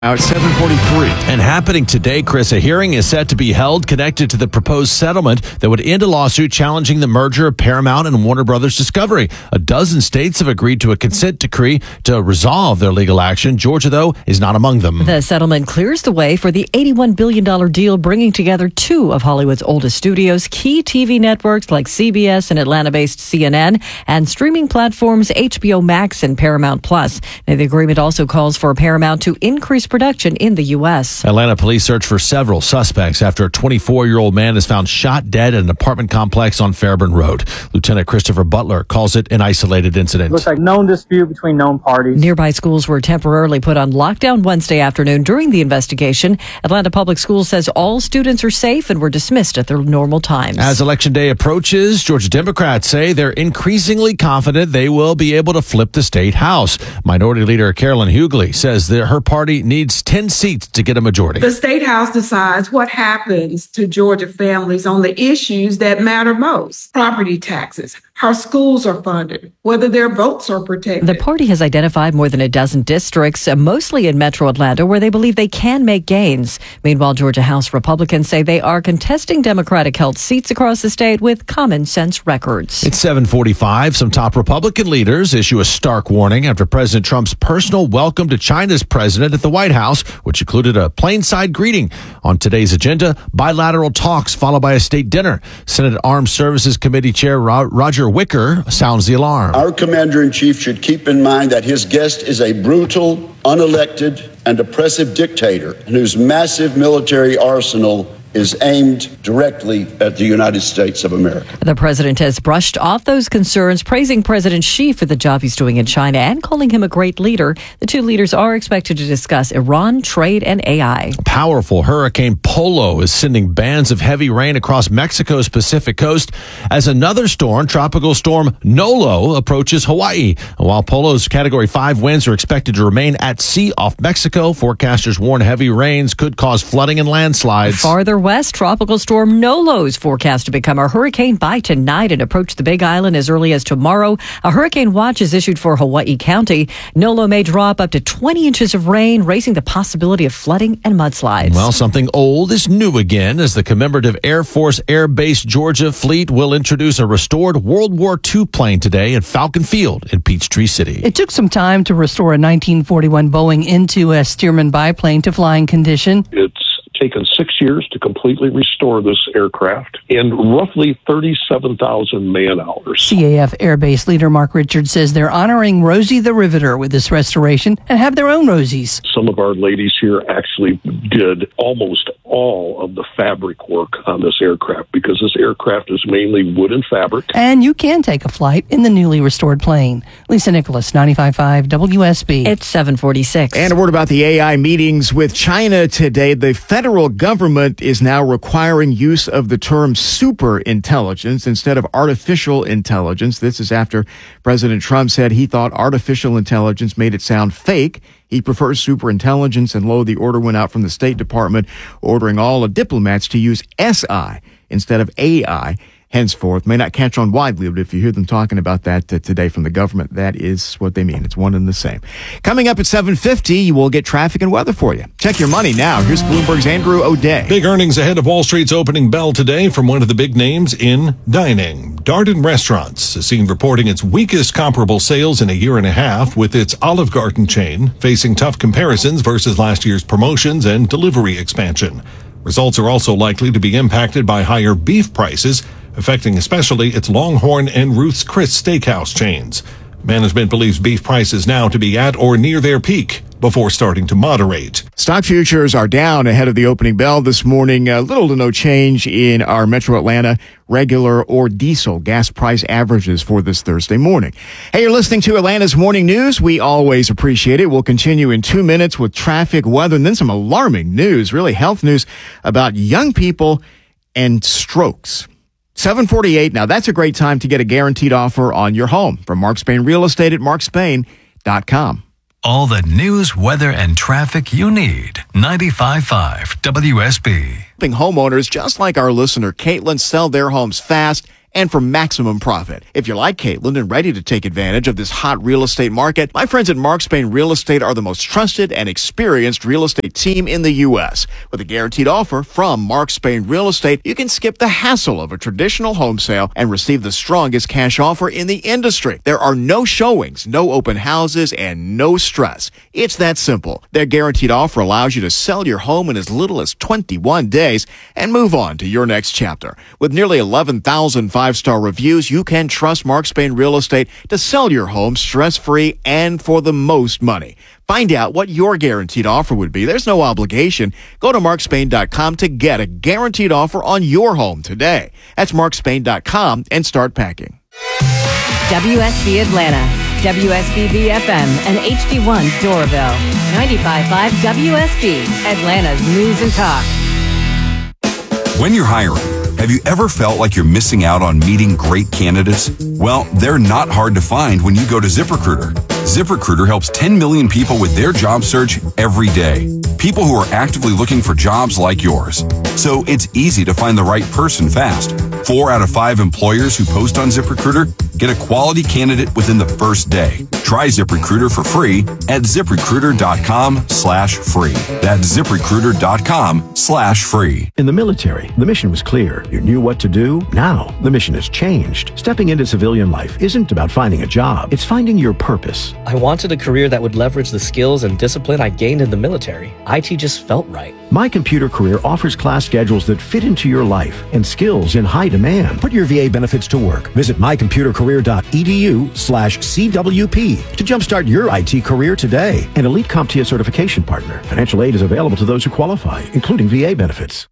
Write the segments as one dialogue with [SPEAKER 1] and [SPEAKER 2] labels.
[SPEAKER 1] Now it's 7:43.
[SPEAKER 2] And happening today, Chris, a hearing is set to be held connected to the proposed settlement that would end a lawsuit challenging the merger of Paramount and Warner Brothers Discovery. A dozen states have agreed to a consent decree to resolve their legal action. Georgia, though, is not among them.
[SPEAKER 3] The settlement clears the way for the $81 billion deal, bringing together two of Hollywood's oldest studios, key TV networks like CBS and Atlanta-based CNN, and streaming platforms HBO Max and Paramount Plus. Now, the agreement also calls for Paramount to increase production in the U.S.
[SPEAKER 2] Atlanta police search for several suspects after a 24-year-old man is found shot dead at an apartment complex on Fairburn Road. Lieutenant Christopher Butler calls it an isolated incident.
[SPEAKER 4] Looks like known dispute between known parties.
[SPEAKER 3] Nearby schools were temporarily put on lockdown Wednesday afternoon during the investigation. Atlanta Public Schools says all students are safe and were dismissed at their normal times.
[SPEAKER 2] As Election Day approaches, Georgia Democrats say they're increasingly confident they will be able to flip the state house. Minority Leader Carolyn Hughley says that her party needs 10 seats to get a majority.
[SPEAKER 5] The State House decides what happens to Georgia families on the issues that matter most. Property taxes, how schools are funded, whether their votes are protected.
[SPEAKER 3] The party has identified more than a dozen districts, mostly in metro Atlanta, where they believe they can make gains. Meanwhile, Georgia House Republicans say they are contesting Democratic-held seats across the state with common sense records.
[SPEAKER 2] It's 7:45. Some top Republican leaders issue a stark warning after President Trump's personal welcome to China's president at the White House, which included a plainside greeting. On today's agenda, bilateral talks followed by a state dinner. Senate Armed Services Committee Chair Roger Wicker sounds the alarm.
[SPEAKER 6] Our commander-in-chief should keep in mind that his guest is a brutal, unelected, and oppressive dictator whose massive military arsenal is aimed directly at the United States of America.
[SPEAKER 3] The president has brushed off those concerns, praising President Xi for the job he's doing in China and calling him a great leader. The two leaders are expected to discuss Iran, trade, and AI.
[SPEAKER 2] Powerful Hurricane Polo is sending bands of heavy rain across Mexico's Pacific coast as another storm, Tropical Storm Nolo, approaches Hawaii. While Polo's Category 5 winds are expected to remain at sea off Mexico, forecasters warn heavy rains could cause flooding and landslides.
[SPEAKER 3] Farther west, Tropical Storm Nolo is forecast to become a hurricane by tonight and approach the Big Island as early as tomorrow. A hurricane watch is issued for Hawaii County. Nolo may drop up to 20 inches of rain, raising the possibility of flooding and mudslides.
[SPEAKER 2] Well, something old is new again as the commemorative Air Force Air Base Georgia fleet will introduce a restored World War II plane today at Falcon Field in Peachtree City.
[SPEAKER 7] It took some time to restore a 1941 Boeing into a Stearman biplane to flying condition.
[SPEAKER 8] It's taken 6 years to completely restore this aircraft and roughly 37,000 man-hours.
[SPEAKER 7] CAF Air Base leader Mark Richards says they're honoring Rosie the Riveter with this restoration and have their own Rosies.
[SPEAKER 8] Some of our ladies here actually did almost all of the fabric work on this aircraft because this aircraft is mainly wood and fabric.
[SPEAKER 7] And you can take a flight in the newly restored plane. Lisa Nicholas, 95.5 WSB.
[SPEAKER 3] It's 7:46.
[SPEAKER 1] And a word about the AI meetings with China today. The federal government is now requiring use of the term super intelligence instead of artificial intelligence. This is after President Trump said he thought artificial intelligence made it sound fake. He prefers super intelligence, and the order went out from the State Department ordering all diplomats to use SI instead of AI. Henceforth, may not catch on widely, but if you hear them talking about that today from the government, that is what they mean. It's one and the same. Coming up at 7:50, we'll get traffic and weather for you. Check your money now. Here's Bloomberg's Andrew O'Day.
[SPEAKER 9] Big earnings ahead of Wall Street's opening bell today from one of the big names in dining. Darden Restaurants is seen reporting its weakest comparable sales in a year and a half, with its Olive Garden chain facing tough comparisons versus last year's promotions and delivery expansion. Results are also likely to be impacted by higher beef prices, affecting especially its Longhorn and Ruth's Chris Steakhouse chains. Management believes beef prices now to be at or near their peak before starting to moderate.
[SPEAKER 1] Stock futures are down ahead of the opening bell this morning. Little to no change in our Metro Atlanta regular or diesel gas price averages for this Thursday morning. Hey, you're listening to Atlanta's Morning News. We always appreciate it. We'll continue in 2 minutes with traffic, weather, and then some alarming news, really health news about young people and strokes. 7:48. Now, that's a great time to get a guaranteed offer on your home from Mark Spain Real Estate at markspain.com.
[SPEAKER 10] All the news, weather, and traffic you need. 95.5 WSB.
[SPEAKER 1] Helping homeowners just like our listener Caitlin sell their homes fast and for maximum profit. If you're like Caitlin and ready to take advantage of this hot real estate market, my friends at Mark Spain Real Estate are the most trusted and experienced real estate team in the U.S. With a guaranteed offer from Mark Spain Real Estate, you can skip the hassle of a traditional home sale and receive the strongest cash offer in the industry. There are no showings, no open houses, and no stress. It's that simple. Their guaranteed offer allows you to sell your home in as little as 21 days and move on to your next chapter. With nearly 11,000 five-star reviews, you can trust Mark Spain Real Estate to sell your home stress-free and for the most money. Find out what your guaranteed offer would be. There's no obligation. Go to markspain.com to get a guaranteed offer on your home today. That's markspain.com and start packing.
[SPEAKER 3] WSB Atlanta, WSB FM, and HD1 Doraville. 95.5 WSB, Atlanta's News and Talk.
[SPEAKER 11] When you're hiring, have you ever felt like you're missing out on meeting great candidates? Well, they're not hard to find when you go to ZipRecruiter. ZipRecruiter helps 10 million people with their job search every day. People who are actively looking for jobs like yours. So it's easy to find the right person fast. 4 out of 5 employers who post on ZipRecruiter get a quality candidate within the first day. Try ZipRecruiter for free at ZipRecruiter.com/free. That's ZipRecruiter.com/free.
[SPEAKER 12] In the military, the mission was clear. You knew what to do. Now, the mission has changed. Stepping into civilian life isn't about finding a job. It's finding your purpose.
[SPEAKER 13] I wanted a career that would leverage the skills and discipline I gained in the military. IT just felt right.
[SPEAKER 12] My Computer Career offers class schedules that fit into your life and skills in high demand. Put your VA benefits to work. Visit mycomputercareer.edu/CWP to jumpstart your IT career today. An elite CompTIA certification partner. Financial aid is available to those who qualify, including VA benefits.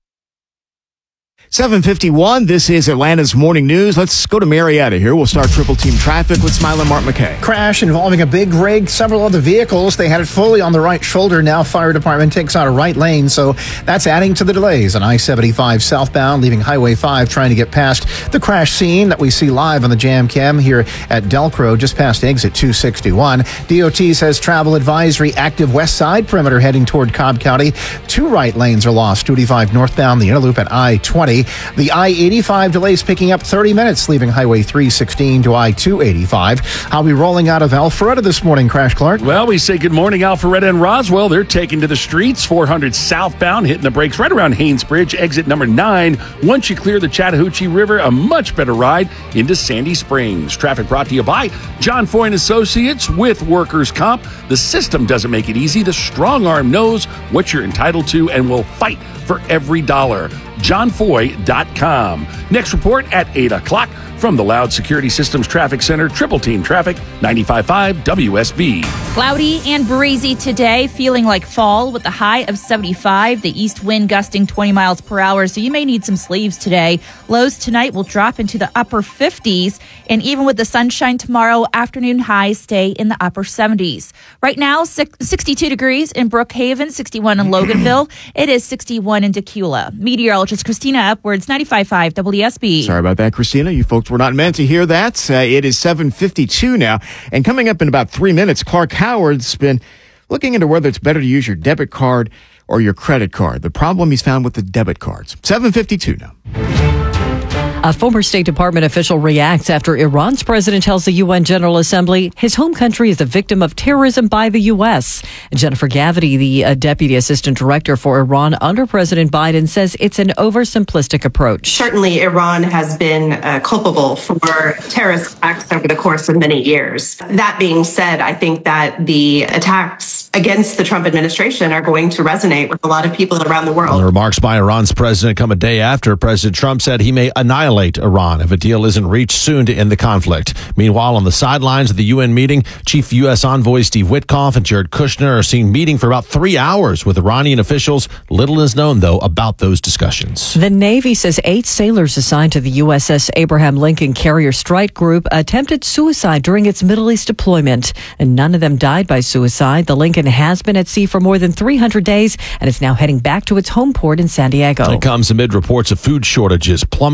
[SPEAKER 1] 7:51, this is Atlanta's Morning News. Let's go to Marietta here. We'll start Triple Team Traffic with Smile and Mark McKay.
[SPEAKER 14] Crash involving a big rig, several other vehicles. They had it fully on the right shoulder. Now fire department takes out a right lane, so that's adding to the delays on I-75 southbound, leaving Highway 5, trying to get past the crash scene that we see live on the Jam Cam here at Delcro, just past exit 261. DOT says travel advisory active west side perimeter heading toward Cobb County. 2 right lanes are lost, 285 northbound, the inner loop at I-20. The I-85 delays picking up 30 minutes, leaving Highway 316 to I-285. How are we rolling out of Alpharetta this morning, Crash Clark?
[SPEAKER 15] Well, we say good morning, Alpharetta and Roswell. They're taking to the streets, 400 southbound, hitting the brakes right around Haynesbridge, exit number 9. Once you clear the Chattahoochee River, a much better ride into Sandy Springs. Traffic brought to you by John Foy and Associates with Workers' Comp. The system doesn't make it easy. The strong arm knows what you're entitled to and will fight for every dollar. JohnFoy.com. Next report at 8 o'clock from the Loud Security Systems Traffic Center, Triple Team Traffic, 95.5 WSB.
[SPEAKER 16] Cloudy and breezy today, feeling like fall with a high of 75. The east wind gusting 20 miles per hour, so you may need some sleeves today. Lows tonight will drop into the upper 50s, and even with the sunshine tomorrow, afternoon highs stay in the upper 70s. Right now, 62 degrees in Brookhaven, 61 in Loganville. It is 61 in Decula. Meteorologist Christina Upwards, 95.5 WSB.
[SPEAKER 1] Sorry about that, Christina. You folks were not meant to hear that. It is 7:52 now. And coming up in about 3 minutes, Clark Howard's been looking into whether it's better to use your debit card or your credit card. The problem he's found with the debit cards. 7:52 now.
[SPEAKER 3] A former State Department official reacts after Iran's president tells the UN General Assembly his home country is a victim of terrorism by the U.S. Jennifer Gavity, the Deputy Assistant Director for Iran under President Biden, says it's an oversimplistic approach.
[SPEAKER 17] Certainly, Iran has been culpable for terrorist acts over the course of many years. That being said, I think that the attacks against the Trump administration are going to resonate with a lot of people around the world.
[SPEAKER 2] The remarks by Iran's president come a day after President Trump said he may annihilate Iran if a deal isn't reached soon to end the conflict. Meanwhile, on the sidelines of the UN meeting, Chief U.S. Envoy Steve Witkoff and Jared Kushner are seen meeting for about 3 hours with Iranian officials. Little is known, though, about those discussions.
[SPEAKER 3] The Navy says 8 sailors assigned to the USS Abraham Lincoln Carrier Strike Group attempted suicide during its Middle East deployment, and none of them died by suicide. The Lincoln has been at sea for more than 300 days and is now heading back to its home port in San Diego.
[SPEAKER 2] It comes amid reports of food shortages, plumbing problems,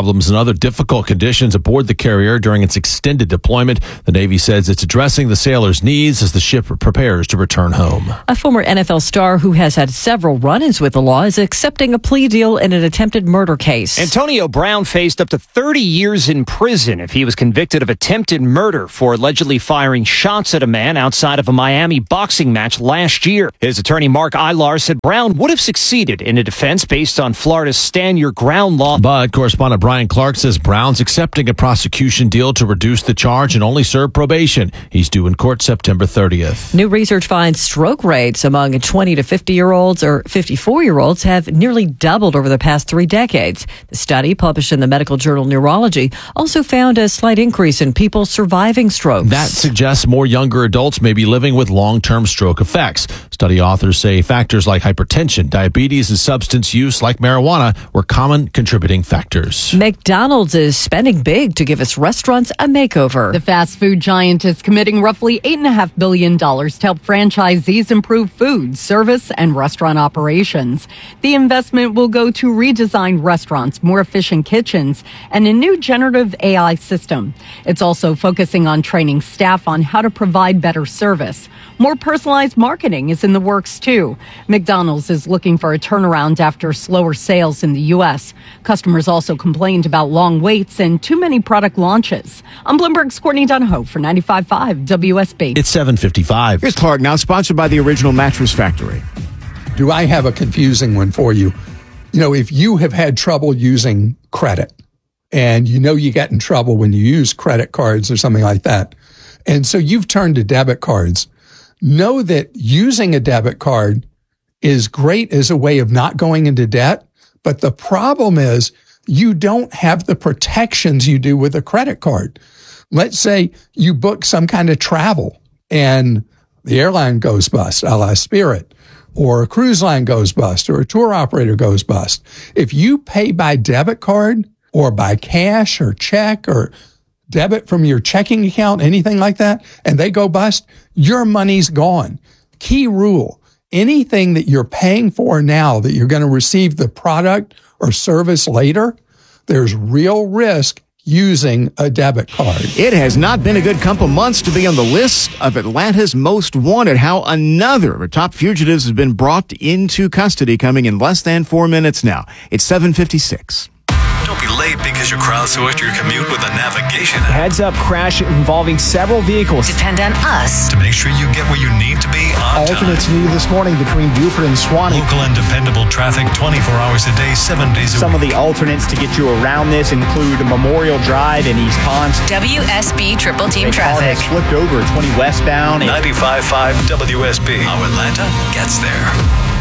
[SPEAKER 2] problems and other difficult conditions aboard the carrier during its extended deployment. The Navy says it's addressing the sailors' needs as the ship prepares to return home.
[SPEAKER 3] A former NFL star who has had several run-ins with the law is accepting a plea deal in an attempted murder case.
[SPEAKER 18] Antonio Brown faced up to 30 years in prison if he was convicted of attempted murder for allegedly firing shots at a man outside of a Miami boxing match last year. His attorney Mark Ilar said Brown would have succeeded in a defense based on Florida's Stand Your Ground law.
[SPEAKER 2] But correspondent Brian Clark says Brown's accepting a prosecution deal to reduce the charge and only serve probation. He's due in court September 30th.
[SPEAKER 3] New research finds stroke rates among 20 to 50-year-olds or 54-year-olds have nearly doubled over the past 3 decades. The study, published in the medical journal Neurology, also found a slight increase in people surviving strokes.
[SPEAKER 2] That suggests more younger adults may be living with long-term stroke effects. Study authors say factors like hypertension, diabetes, and substance use like marijuana were common contributing factors.
[SPEAKER 3] McDonald's is spending big to give its restaurants a makeover.
[SPEAKER 19] The fast food giant is committing roughly $8.5 billion to help franchisees improve food, service, and restaurant operations. The investment will go to redesign restaurants, more efficient kitchens, and a new generative AI system. It's also focusing on training staff on how to provide better service. More personalized marketing is in the works, too. McDonald's is looking for a turnaround after slower sales in the U.S. Customers also complained about long waits and too many product launches. I'm Bloomberg's Courtney Donahoe for 95.5 WSB.
[SPEAKER 2] It's 7:55.
[SPEAKER 1] Here's Clark, now sponsored by the Original Mattress Factory.
[SPEAKER 20] Do I have a confusing one for you? You know, if you have had trouble using credit, and you know you get in trouble when you use credit cards or something like that, and so you've turned to debit cards, know that using a debit card is great as a way of not going into debt, but the problem is you don't have the protections you do with a credit card. Let's say you book some kind of travel and the airline goes bust, a la Spirit, or a cruise line goes bust, or a tour operator goes bust. If you pay by debit card or by cash or check or debit from your checking account, anything like that, and they go bust, your money's gone. Key rule, anything that you're paying for now that you're going to receive the product or service later, there's real risk using a debit card.
[SPEAKER 1] It has not been a good couple months to be on the list of Atlanta's most wanted. How another of our top fugitives has been brought into custody, coming in less than 4 minutes now. It's 7:56.
[SPEAKER 10] Don't be late because you crowdsourced your commute with a navigation app.
[SPEAKER 18] Heads up crash involving several vehicles.
[SPEAKER 21] Depend on us
[SPEAKER 10] To make sure you get where you need to be on time.
[SPEAKER 14] Alternates new this morning between Buford and Swanee.
[SPEAKER 10] Local and dependable traffic 24 hours a day, 7 days a week.
[SPEAKER 18] Some of the alternates to get you around this include Memorial Drive in East Ponce.
[SPEAKER 21] WSB Triple Team
[SPEAKER 18] A car
[SPEAKER 21] Traffic.
[SPEAKER 18] has flipped over 20 westbound.
[SPEAKER 10] 95.5 WSB. How Atlanta gets there.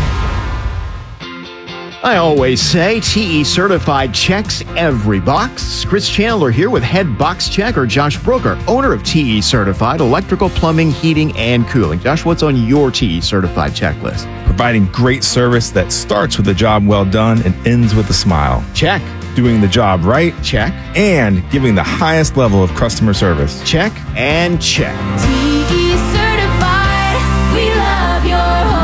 [SPEAKER 1] I always say TE Certified checks every box. Chris Chandler here with head box checker Josh Brooker, owner of TE Certified Electrical, Plumbing, Heating, and Cooling. Josh, what's on your TE Certified checklist?
[SPEAKER 22] Providing great service that starts with a job well done and ends with a smile.
[SPEAKER 1] Check.
[SPEAKER 22] Doing the job right.
[SPEAKER 1] Check.
[SPEAKER 22] And giving the highest level of customer service.
[SPEAKER 1] Check and check.
[SPEAKER 23] TE Certified, we love your home.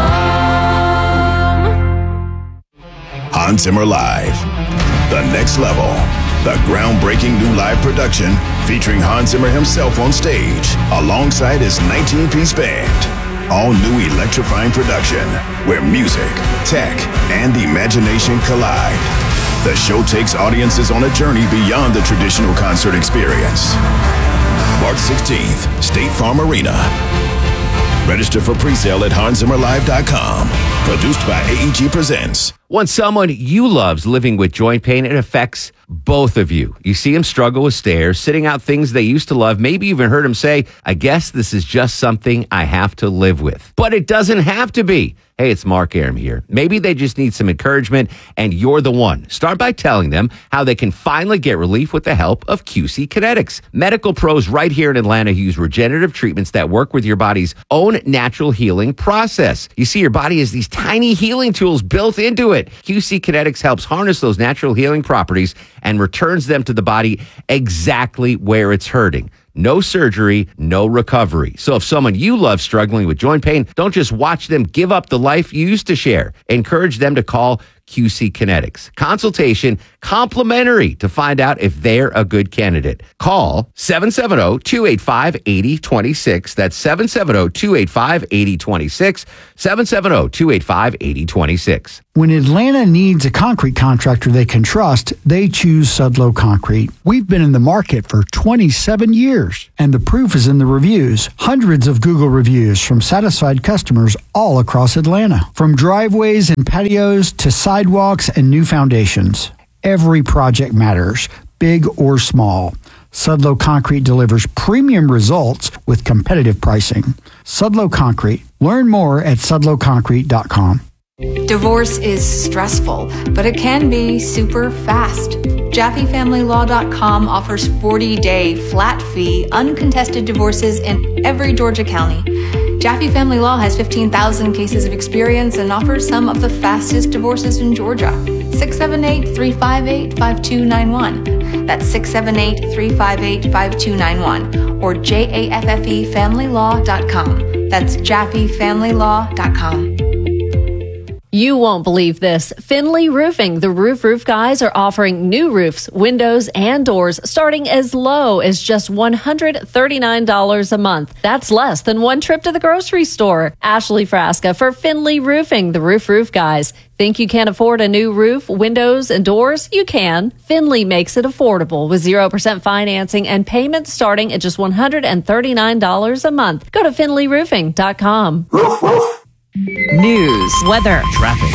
[SPEAKER 24] Hans Zimmer Live, the next level. The groundbreaking new live production featuring Hans Zimmer himself on stage alongside his 19-piece band. All new electrifying production where music, tech, and imagination collide. The show takes audiences on a journey beyond the traditional concert experience. March 16th, State Farm Arena. Register for pre-sale at HansZimmerLive.com. Produced by AEG Presents.
[SPEAKER 25] When someone you love's living with joint pain, it affects both of you. You see them struggle with stairs, sitting out things they used to love, maybe even heard them say, I guess this is just something I have to live with. But it doesn't have to be. Hey, it's Mark Arum here. Maybe they just need some encouragement, and you're the one. Start by telling them how they can finally get relief with the help of QC Kinetics. Medical pros right here in Atlanta use regenerative treatments that work with your body's own natural healing process. You see, your body has these tiny healing tools built into it. QC Kinetics helps harness those natural healing properties and returns them to the body exactly where it's hurting. No surgery, no recovery. So if someone you love struggling with joint pain, don't just watch them give up the life you used to share. Encourage them to call QC Kinetics. Consultation complimentary to find out if they're a good candidate. Call 770-285-8026. That's 770-285-8026. 770-285-8026.
[SPEAKER 4] When Atlanta needs a concrete contractor they can trust, they choose Sudlow Concrete. We've been in the market for 27 years, and the proof is in the reviews. Hundreds of Google reviews from satisfied customers all across Atlanta. From driveways and patios to sidewalks and new foundations. Every project matters, big or small. Sudlow Concrete delivers premium results with competitive pricing. Sudlow Concrete. Learn more at sudlowconcrete.com.
[SPEAKER 5] Divorce is stressful, but it can be super fast. JaffeFamilyLaw.com offers 40-day, flat-fee, uncontested divorces in every Georgia county. Jaffe Family Law has 15,000 cases of experience and offers some of the fastest divorces in Georgia. 678-358-5291. That's 678-358-5291. Or JAFFEFamilyLaw.com. That's JaffeFamilyLaw.com.
[SPEAKER 6] You won't believe this. Finley Roofing, the roof guys, are offering new roofs, windows, and doors starting as low as just $139 a month. That's less than one trip to the grocery store. Ashley Frasca for Finley Roofing, the roof guys. Think you can't afford a new roof, windows, and doors? You can. Finley makes it affordable with 0% financing and payments starting at just $139 a month. Go to finleyroofing.com.
[SPEAKER 3] News, weather,
[SPEAKER 10] traffic.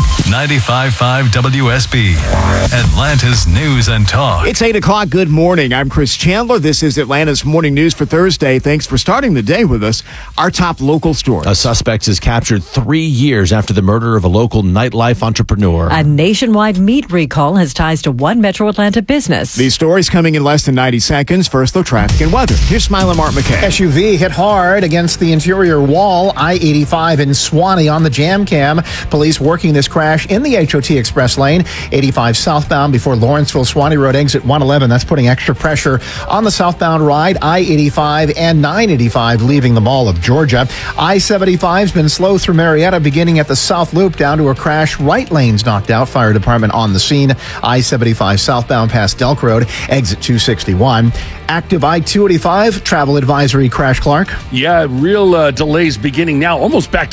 [SPEAKER 10] 95.5 WSB, Atlanta's news and talk.
[SPEAKER 1] It's 8 o'clock. Good morning. I'm Chris Chandler. This is Atlanta's morning news for Thursday. Thanks for starting the day with us. Our top local story.
[SPEAKER 2] A suspect is captured 3 years after the murder of a local nightlife entrepreneur.
[SPEAKER 3] A nationwide meat recall has ties to one Metro Atlanta business.
[SPEAKER 1] These stories coming in less than 90 seconds. First, though, traffic and weather. Here's Smile and Mark McKay.
[SPEAKER 14] SUV hit hard against the interior wall, I-85 in Swanee on the jam cam. Police working this crash in the HOT Express lane, 85 southbound before Lawrenceville Swanee Road exit 111. That's putting extra pressure on the southbound ride, I-85 and 985 leaving the Mall of Georgia. I-75's been slow through Marietta beginning at the South Loop down to a crash. Right lane's knocked out. Fire department on the scene. I-75 southbound past Delk Road, exit 261. Active I-285 travel advisory crash, Clark.
[SPEAKER 15] Yeah, real delays beginning now. Almost back to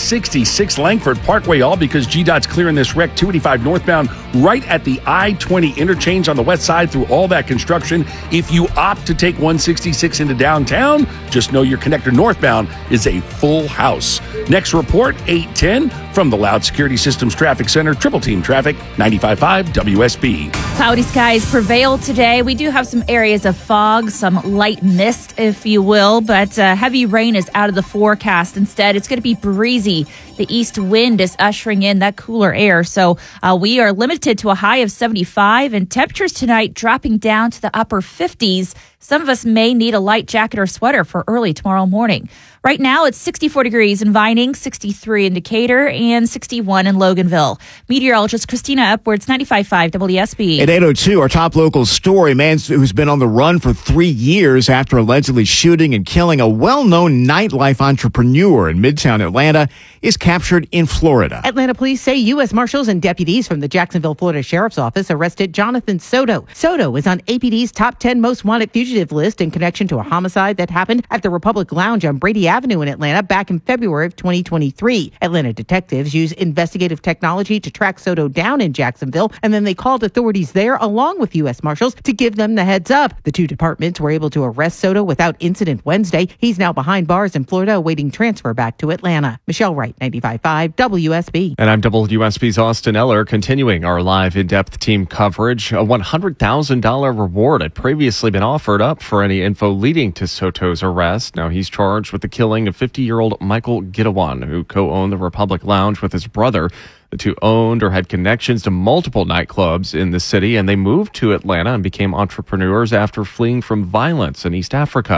[SPEAKER 15] 166 Langford Parkway, all because GDOT's clearing this wreck 285 northbound right at the I-20 interchange on the west side through all that construction. If you opt to take 166 into downtown, just know your connector northbound is a full house. Next report, 8:10 from the Loud Security Systems Traffic Center, Triple Team Traffic, 95.5 WSB.
[SPEAKER 16] Cloudy skies prevail today. We do have some areas of fog, some light mist, if you will, but heavy rain is out of the forecast. Instead, it's going to be breezy. The east wind is ushering in that cooler air, so we are limited to a high of 75, and temperatures tonight dropping down to the upper 50s. Some of us may need a light jacket or sweater for early tomorrow morning. Right now, it's 64 degrees in Vining, 63 in Decatur, and 61 in Loganville. Meteorologist Christina Upwards, 95.5 WSB.
[SPEAKER 1] At 8:02, our top local story, man who's been on the run for 3 years after allegedly shooting and killing a well-known nightlife entrepreneur in Midtown Atlanta is captured in Florida.
[SPEAKER 7] Atlanta police say U.S. Marshals and deputies from the Jacksonville, Florida Sheriff's Office arrested Jonathan Soto. Soto is on APD's top 10 most wanted fugitive list in connection to a homicide that happened at the Republic Lounge on Brady Avenue in Atlanta back in February of 2023. Atlanta detectives used investigative technology to track Soto down in Jacksonville, and then they called authorities there along with U.S. Marshals to give them the heads up. The two departments were able to arrest Soto without incident Wednesday. He's now behind bars in Florida awaiting transfer back to Atlanta. Michelle Wright, 95.5 WSB.
[SPEAKER 8] And I'm WSB's Austin Eller, continuing our live in-depth team coverage. A $100,000 reward had previously been offered up for any info leading to Soto's arrest. Now he's charged with the killing of 50-year-old Michael Gittawan, who co-owned the Republic Lounge with his brother. The two owned or had connections to multiple nightclubs in the city, and they moved to Atlanta and became entrepreneurs after fleeing from violence in East Africa.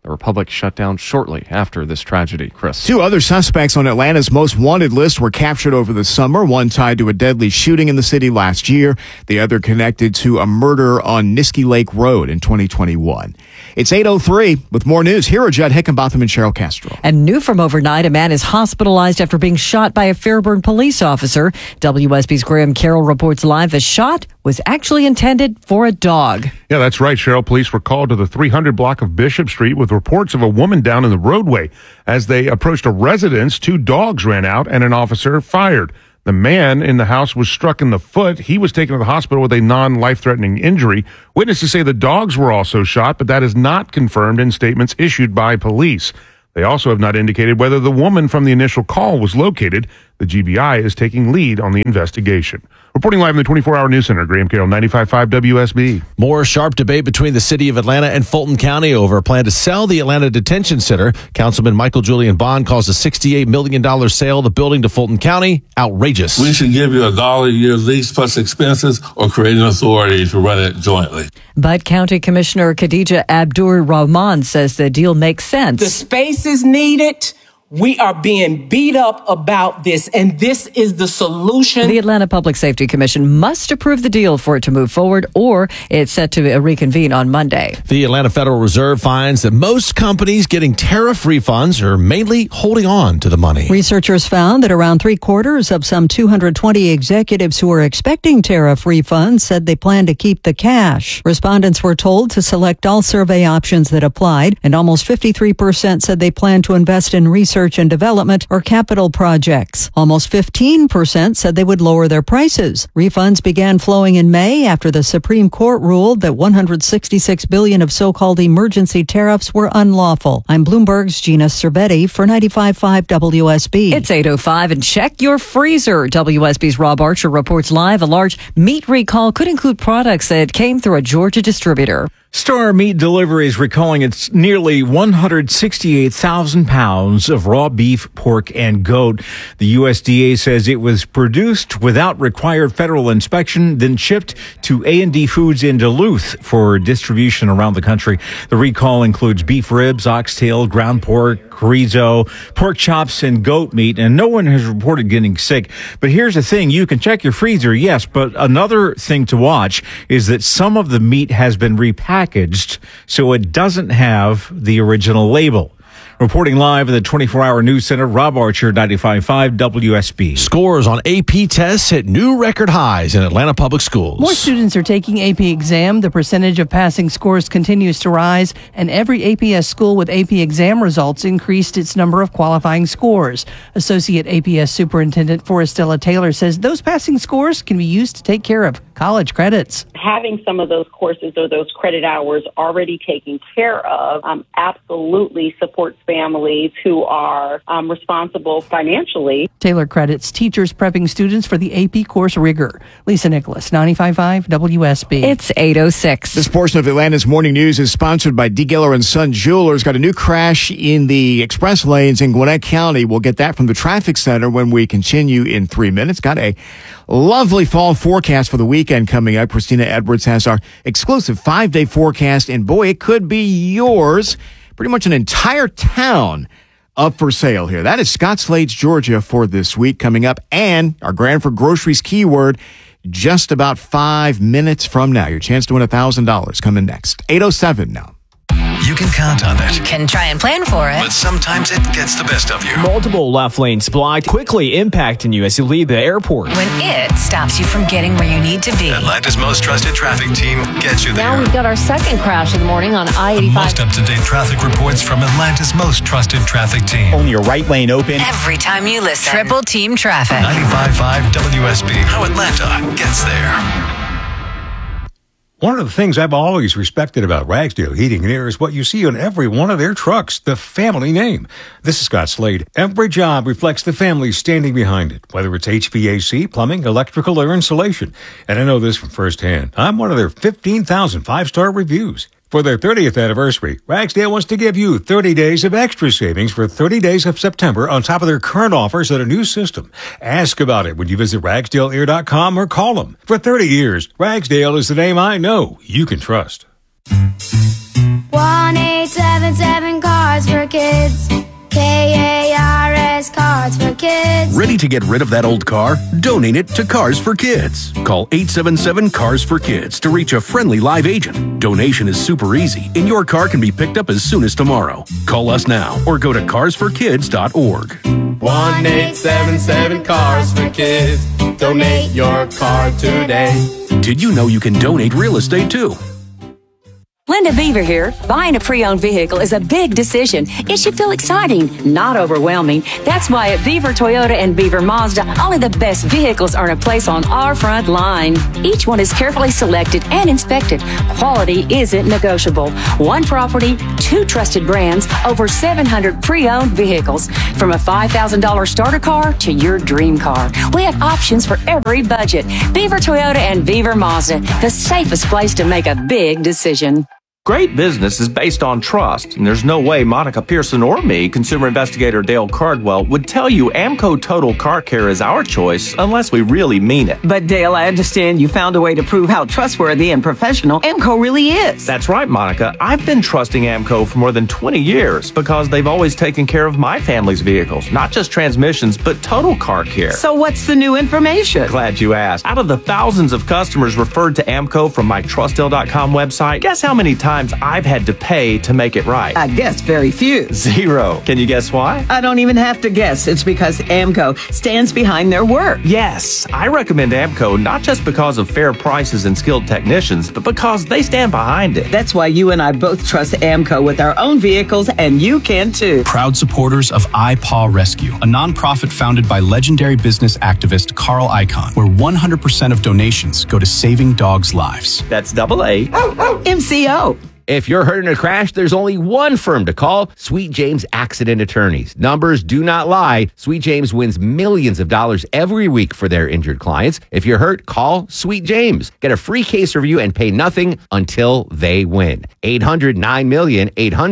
[SPEAKER 8] The Republic shut down shortly after this tragedy, Chris.
[SPEAKER 1] 2 other suspects on Atlanta's most wanted list were captured over the summer, one tied to a deadly shooting in the city last year, the other connected to a murder on Niskey Lake Road in 2021. It's 8:03 with more news. Here are Judd Hickenbotham and Cheryl Castro.
[SPEAKER 3] And new from overnight, a man is hospitalized after being shot by a Fairburn police officer. WSB's Graham Carroll reports live the shot was actually intended for a dog.
[SPEAKER 9] Yeah, that's right, Cheryl. Police were called to the 300 block of Bishop Street with reports of a woman down in the roadway. As they approached a residence, 2 dogs ran out and an officer fired. The man in the house was struck in the foot. He was taken to the hospital with a non-life-threatening injury. Witnesses say the dogs were also shot, but that is not confirmed in statements issued by police. They also have not indicated whether the woman from the initial call was located. The GBI is taking lead on the investigation. Reporting live in the 24-hour news center, Graham Carroll, 95.5 WSB.
[SPEAKER 2] More sharp debate between the city of Atlanta and Fulton County over a plan to sell the Atlanta Detention Center. Councilman Michael Julian Bond calls a $68 million sale of the building to Fulton County outrageous.
[SPEAKER 11] We should give you $1 a year lease plus expenses or create an authority to run it jointly.
[SPEAKER 3] But County Commissioner Khadija Abdur Rahman says the deal makes sense.
[SPEAKER 12] The space is needed. We are being beat up about this, and this is the solution.
[SPEAKER 3] The Atlanta Public Safety Commission must approve the deal for it to move forward, or it's set to reconvene on Monday.
[SPEAKER 2] The Atlanta Federal Reserve finds that most companies getting tariff refunds are mainly holding on to the money.
[SPEAKER 19] Researchers found that around 3/4 of some 220 executives who were expecting tariff refunds said they plan to keep the cash. Respondents were told to select all survey options that applied, and almost 53% said they plan to invest in research and development or capital projects. Almost 15% said they would lower their prices. Refunds began flowing in May after the Supreme Court ruled that $166 billion of so-called emergency tariffs were unlawful. I'm Bloomberg's Gina Cervetti for 95.5 WSB.
[SPEAKER 3] It's 8:05 and check your freezer. WSB's Rob Archer reports live a large meat recall could include products that came through a Georgia distributor.
[SPEAKER 13] Star Meat Delivery is recalling its nearly 168,000 pounds of raw beef, pork, and goat. The USDA says it was produced without required federal inspection, then shipped to A&D Foods in Duluth for distribution around the country. The recall includes beef ribs, oxtail, ground pork, chorizo, pork chops, and goat meat, and no one has reported getting sick. But here's the thing, you can check your freezer, yes, but another thing to watch is that some of the meat has been repackaged so it doesn't have the original label. Reporting live in the 24-hour news center, Rob Archer, 95.5 WSB.
[SPEAKER 2] Scores on AP tests hit new record highs in Atlanta public schools.
[SPEAKER 17] More students are taking AP exam. The percentage of passing scores continues to rise, and every APS school with AP exam results increased its number of qualifying scores. Associate APS Superintendent Forestella Taylor says those passing scores can be used to take care of college credits.
[SPEAKER 26] Having some of those courses or those credit hours already taken care of absolutely supports families who are responsible financially.
[SPEAKER 17] Taylor credits teachers prepping students for the AP course rigor. Lisa Nicholas, 95.5 WSB.
[SPEAKER 3] It's 8:06.
[SPEAKER 1] This portion of Atlanta's morning news is sponsored by D. Geller & Son Jewelers. Got a new crash in the express lanes in Gwinnett County. We'll get that from the traffic center when we continue in 3 minutes. Got a lovely fall forecast for the weekend coming up. Christina Edwards has our exclusive 5-day forecast, and boy, it could be yours. Pretty much an entire town up for sale here. That is Scott Slade's Georgia for this week coming up, and our Granford Groceries keyword just about 5 minutes from now. Your chance to win $1,000 coming next. 8:07 now.
[SPEAKER 10] You can count on it.
[SPEAKER 21] Can try and plan for it.
[SPEAKER 10] But sometimes it gets the best of you.
[SPEAKER 27] Multiple left lanes blocked, quickly impacting you as you leave the airport.
[SPEAKER 21] When it stops you from getting where you need to be.
[SPEAKER 10] Atlanta's most trusted traffic team gets you there.
[SPEAKER 6] Now we've got our second crash of the morning on I-85.
[SPEAKER 10] Most up-to-date traffic reports from Atlanta's most trusted traffic team.
[SPEAKER 28] Only your right lane open.
[SPEAKER 21] Every time you listen. Triple Team Traffic.
[SPEAKER 10] 95.5 WSB. How Atlanta gets there.
[SPEAKER 29] One of the things I've always respected about Ragsdale Heating and Air is what you see on every one of their trucks, the family name. This is Scott Slade. Every job reflects the family standing behind it, whether it's HVAC, plumbing, electrical, or insulation. And I know this from firsthand. I'm one of their 15,000 five-star reviews. For their 30th anniversary, Ragsdale wants to give you 30 days of extra savings for 30 days of September on top of their current offers on a new system. Ask about it when you visit RagsdaleAir.com or call them. For 30 years, Ragsdale is the name I know you can trust.
[SPEAKER 23] 1877 kids.
[SPEAKER 4] Ready to get rid of that old car? Donate it to Cars for Kids. Call 877-CARS-FOR-KIDS to reach a friendly live agent. Donation is super easy, and your car can be picked up as soon as tomorrow. Call us now or go to carsforkids.org.
[SPEAKER 5] 1-877-CARS-FOR-KIDS. Donate your car today.
[SPEAKER 4] Did you know you can donate real estate too?
[SPEAKER 14] Linda Beaver here. Buying a pre-owned vehicle is a big decision. It should feel exciting, not overwhelming. That's why at Beaver Toyota and Beaver Mazda, only the best vehicles earn a place on our front line. Each one is carefully selected and inspected. Quality isn't negotiable. One property, two trusted brands, over 700 pre-owned vehicles. From a $5,000 starter car to your dream car. We have options for every budget. Beaver Toyota and Beaver Mazda, the safest place to make a big decision.
[SPEAKER 18] Great business is based on trust, and there's no way Monica Pearson or me, consumer investigator Dale Cardwell, would tell you Amco Total Car Care is our choice unless we really mean it.
[SPEAKER 20] But Dale, I understand you found a way to prove how trustworthy and professional Amco really is.
[SPEAKER 18] That's right, Monica. I've been trusting Amco for more than 20 years because they've always taken care of my family's vehicles, not just transmissions, but total car care.
[SPEAKER 20] So what's the new information?
[SPEAKER 18] Glad you asked. Out of the thousands of customers referred to Amco from my TrustDale.com website, guess how many times I've had to pay to make it right?
[SPEAKER 20] I guess very few.
[SPEAKER 18] 0. Can you guess why?
[SPEAKER 20] I don't even have to guess. It's because Amco stands behind their work.
[SPEAKER 18] Yes, I recommend Amco not just because of fair prices and skilled technicians, but because they stand behind it.
[SPEAKER 20] That's why you and I both trust Amco with our own vehicles, and you can too.
[SPEAKER 22] Proud supporters of iPaw Rescue, a nonprofit founded by legendary business activist Carl Icahn, where 100% of donations go to saving dogs' lives.
[SPEAKER 18] That's AA.
[SPEAKER 20] MCO.
[SPEAKER 24] If you're hurt in a crash, there's only one firm to call, Sweet James Accident Attorneys. Numbers do not lie. Sweet James wins millions of dollars every week for their injured clients. If you're hurt, call Sweet James. Get a free case review and pay nothing until they win. 800-9-million,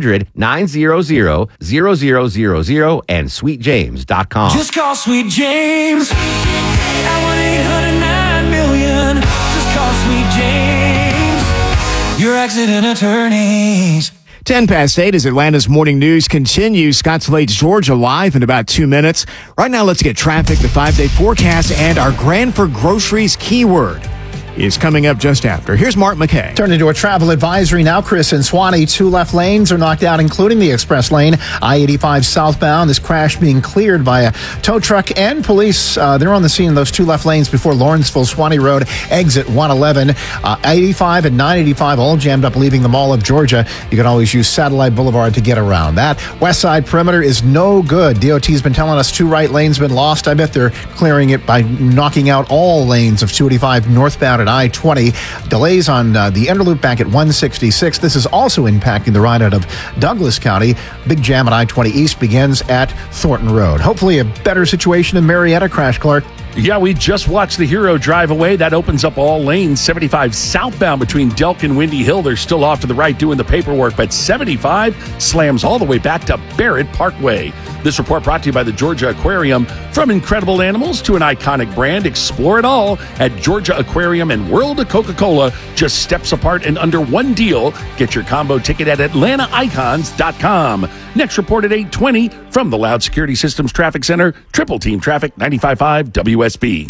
[SPEAKER 24] 800-900-0000 and sweetjames.com.
[SPEAKER 23] Just call Sweet James at 1-800-9-million. Just call Sweet James. Your accident attorneys.
[SPEAKER 1] 10 past 8 as Atlanta's morning news continues. Scott Slade's Georgia live in about 2 minutes. Right now, let's get traffic, the 5-day forecast, and our Granford Groceries keyword is coming up just after. Here's Mark McKay.
[SPEAKER 25] Turning to a travel advisory now, Chris. In Swanee, 2 left lanes are knocked out, including the express lane. I-85 southbound. This crash being cleared by a tow truck and police. They're on the scene in those 2 left lanes before Lawrenceville Swanee Road, exit 111. I-85 and 985 all jammed up leaving the Mall of Georgia. You can always use Satellite Boulevard to get around that. West side perimeter is no good. DOT's been telling us 2 right lanes been lost. I bet they're clearing it by knocking out all lanes of 285 northbound at I-20. Delays on the inner loop back at 166. This is also impacting the ride out of Douglas County. Big jam at I-20 East begins at Thornton Road. Hopefully a better situation in Marietta, Crash Clark.
[SPEAKER 15] Yeah, we just watched the Hero drive away. That opens up all lanes. 75 southbound between Delk and Windy Hill. They're still off to the right doing the paperwork, but 75 slams all the way back to Barrett Parkway. This report brought to you by the Georgia Aquarium. From incredible animals to an iconic brand, explore it all at Georgia Aquarium, and World of Coca-Cola just steps apart and under one deal. Get your combo ticket at AtlantaIcons.com. Next report at 8:20 from the Loud Security Systems Traffic Center, Triple Team Traffic 95.5 WSB.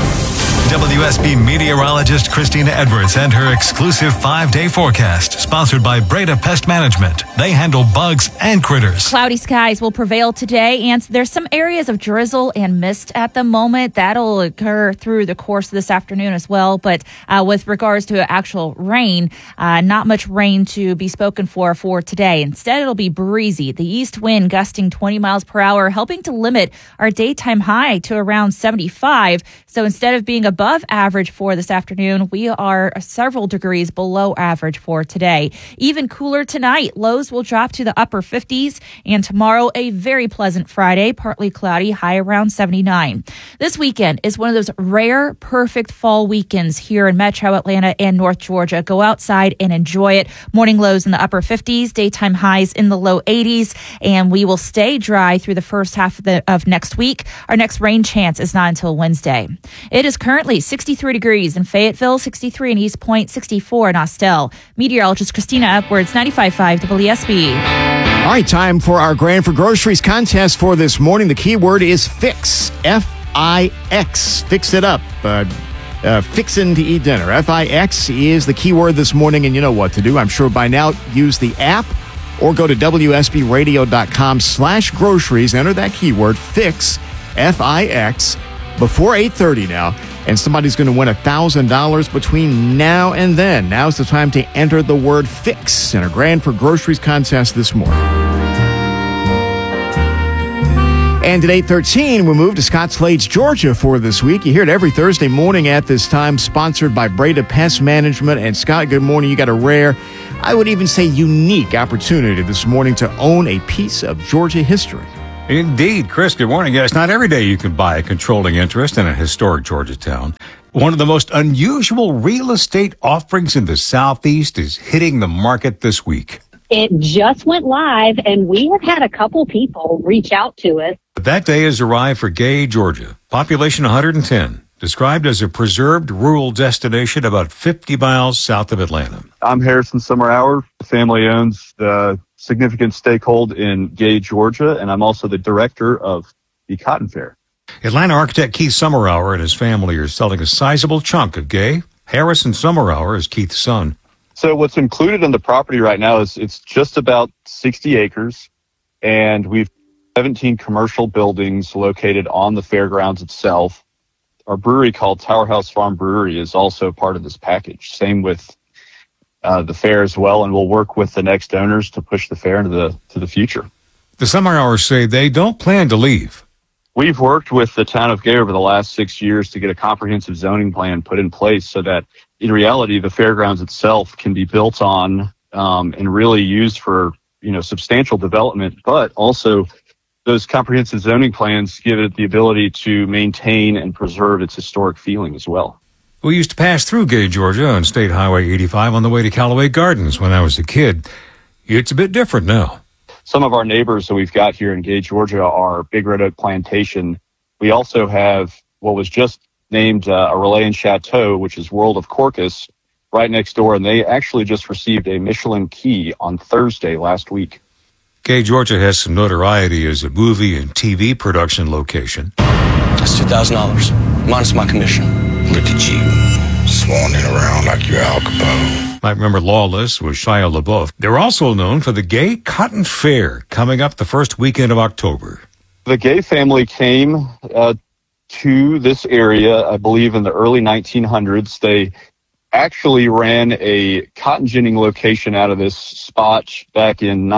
[SPEAKER 10] WSB meteorologist Christina Edwards and her exclusive 5-day forecast, sponsored by Breda Pest Management. They handle bugs and critters.
[SPEAKER 16] Cloudy skies will prevail today, and there's some areas of drizzle and mist at the moment. That'll occur through the course of this afternoon as well. But with regards to actual rain, not much rain to be spoken for today. Instead, it'll be breezy. The east wind gusting 20 miles per hour, helping to limit our daytime high to around 75. So instead of being above average for this afternoon, we are several degrees below average for today. Even cooler tonight. Lows will drop to the upper 50s, and tomorrow a very pleasant Friday, partly cloudy, high around 79. This weekend is one of those rare, perfect fall weekends here in Metro Atlanta and North Georgia. Go outside and enjoy it. Morning lows in the upper 50s, daytime highs in the low 80s, and we will stay dry through the first half of next week. Our next rain chance is not until Wednesday. It is currently 63 degrees in Fayetteville, 63 in East Point, 64 in Austell. Meteorologist Christina Edwards, 95.5 WSB.
[SPEAKER 1] All right, time for our Grand for Groceries contest for this morning. The keyword is fix. F-I-X. Fix it up. Fixin' to eat dinner. F-I-X is the keyword this morning, and you know what to do. I'm sure by now, use the app or go to WSBradio.com/groceries. Enter that keyword, fix, F-I-X, before 8:30 now. And somebody's going to win $1,000 between now and then. Now's the time to enter the word fix in our Grand for Groceries contest this morning. And at 8:13, we move to Scotts Lades, Georgia for this week. You hear it every Thursday morning at this time, sponsored by Breda Pest Management. And Scott, good morning. You got a rare, I would even say unique opportunity this morning to own a piece of Georgia history.
[SPEAKER 29] Indeed, Chris, good morning. Yes, not every day you can buy a controlling interest in a historic Georgia town. One of the most unusual real estate offerings in the Southeast is hitting the market this week.
[SPEAKER 2] It just went live, and we have had a couple people reach out to us.
[SPEAKER 29] That day has arrived for Gay, Georgia. Population 110. Described as a preserved rural destination about 50 miles south of Atlanta.
[SPEAKER 7] I'm Harrison Summerhour. The family owns the significant stakehold in Gay, Georgia, and I'm also the director of the Cotton Fair.
[SPEAKER 29] Atlanta architect Keith Summerhour and his family are selling a sizable chunk of Gay. Harrison Summerhour is Keith's son.
[SPEAKER 7] So what's included in the property right now is it's just about 60 acres, and we've 17 commercial buildings located on the fairgrounds itself. Our brewery called Tower House Farm Brewery is also part of this package. Same with the fair as well, and we'll work with the next owners to push the fair into the future.
[SPEAKER 29] The Summerhours say they don't plan to leave.
[SPEAKER 7] We've worked with the town of Gay over the last 6 years to get a comprehensive zoning plan put in place so that in reality, the fairgrounds itself can be built on and really used for, substantial development, but also those comprehensive zoning plans give it the ability to maintain and preserve its historic feeling as well.
[SPEAKER 29] We used to pass through Gay, Georgia on State Highway 85 on the way to Callaway Gardens when I was a kid. It's a bit different now.
[SPEAKER 7] Some of our neighbors that we've got here in Gay, Georgia are Big Red Oak Plantation. We also have what was just named a Relais and Chateau, which is World of Corcus, right next door, and they actually just received a Michelin key on Thursday last week.
[SPEAKER 29] Gay, Georgia has some notoriety as a movie and TV production location.
[SPEAKER 8] That's $2,000, minus my commission.
[SPEAKER 9] Look at you, swanning around like you're Al Capone.
[SPEAKER 29] Might remember Lawless with Shia LaBeouf. They're also known for the Gay Cotton Fair coming up the first weekend of October.
[SPEAKER 7] The Gay family came to this area, I believe, in the early 1900s. They actually ran a cotton ginning location out of this spot back in the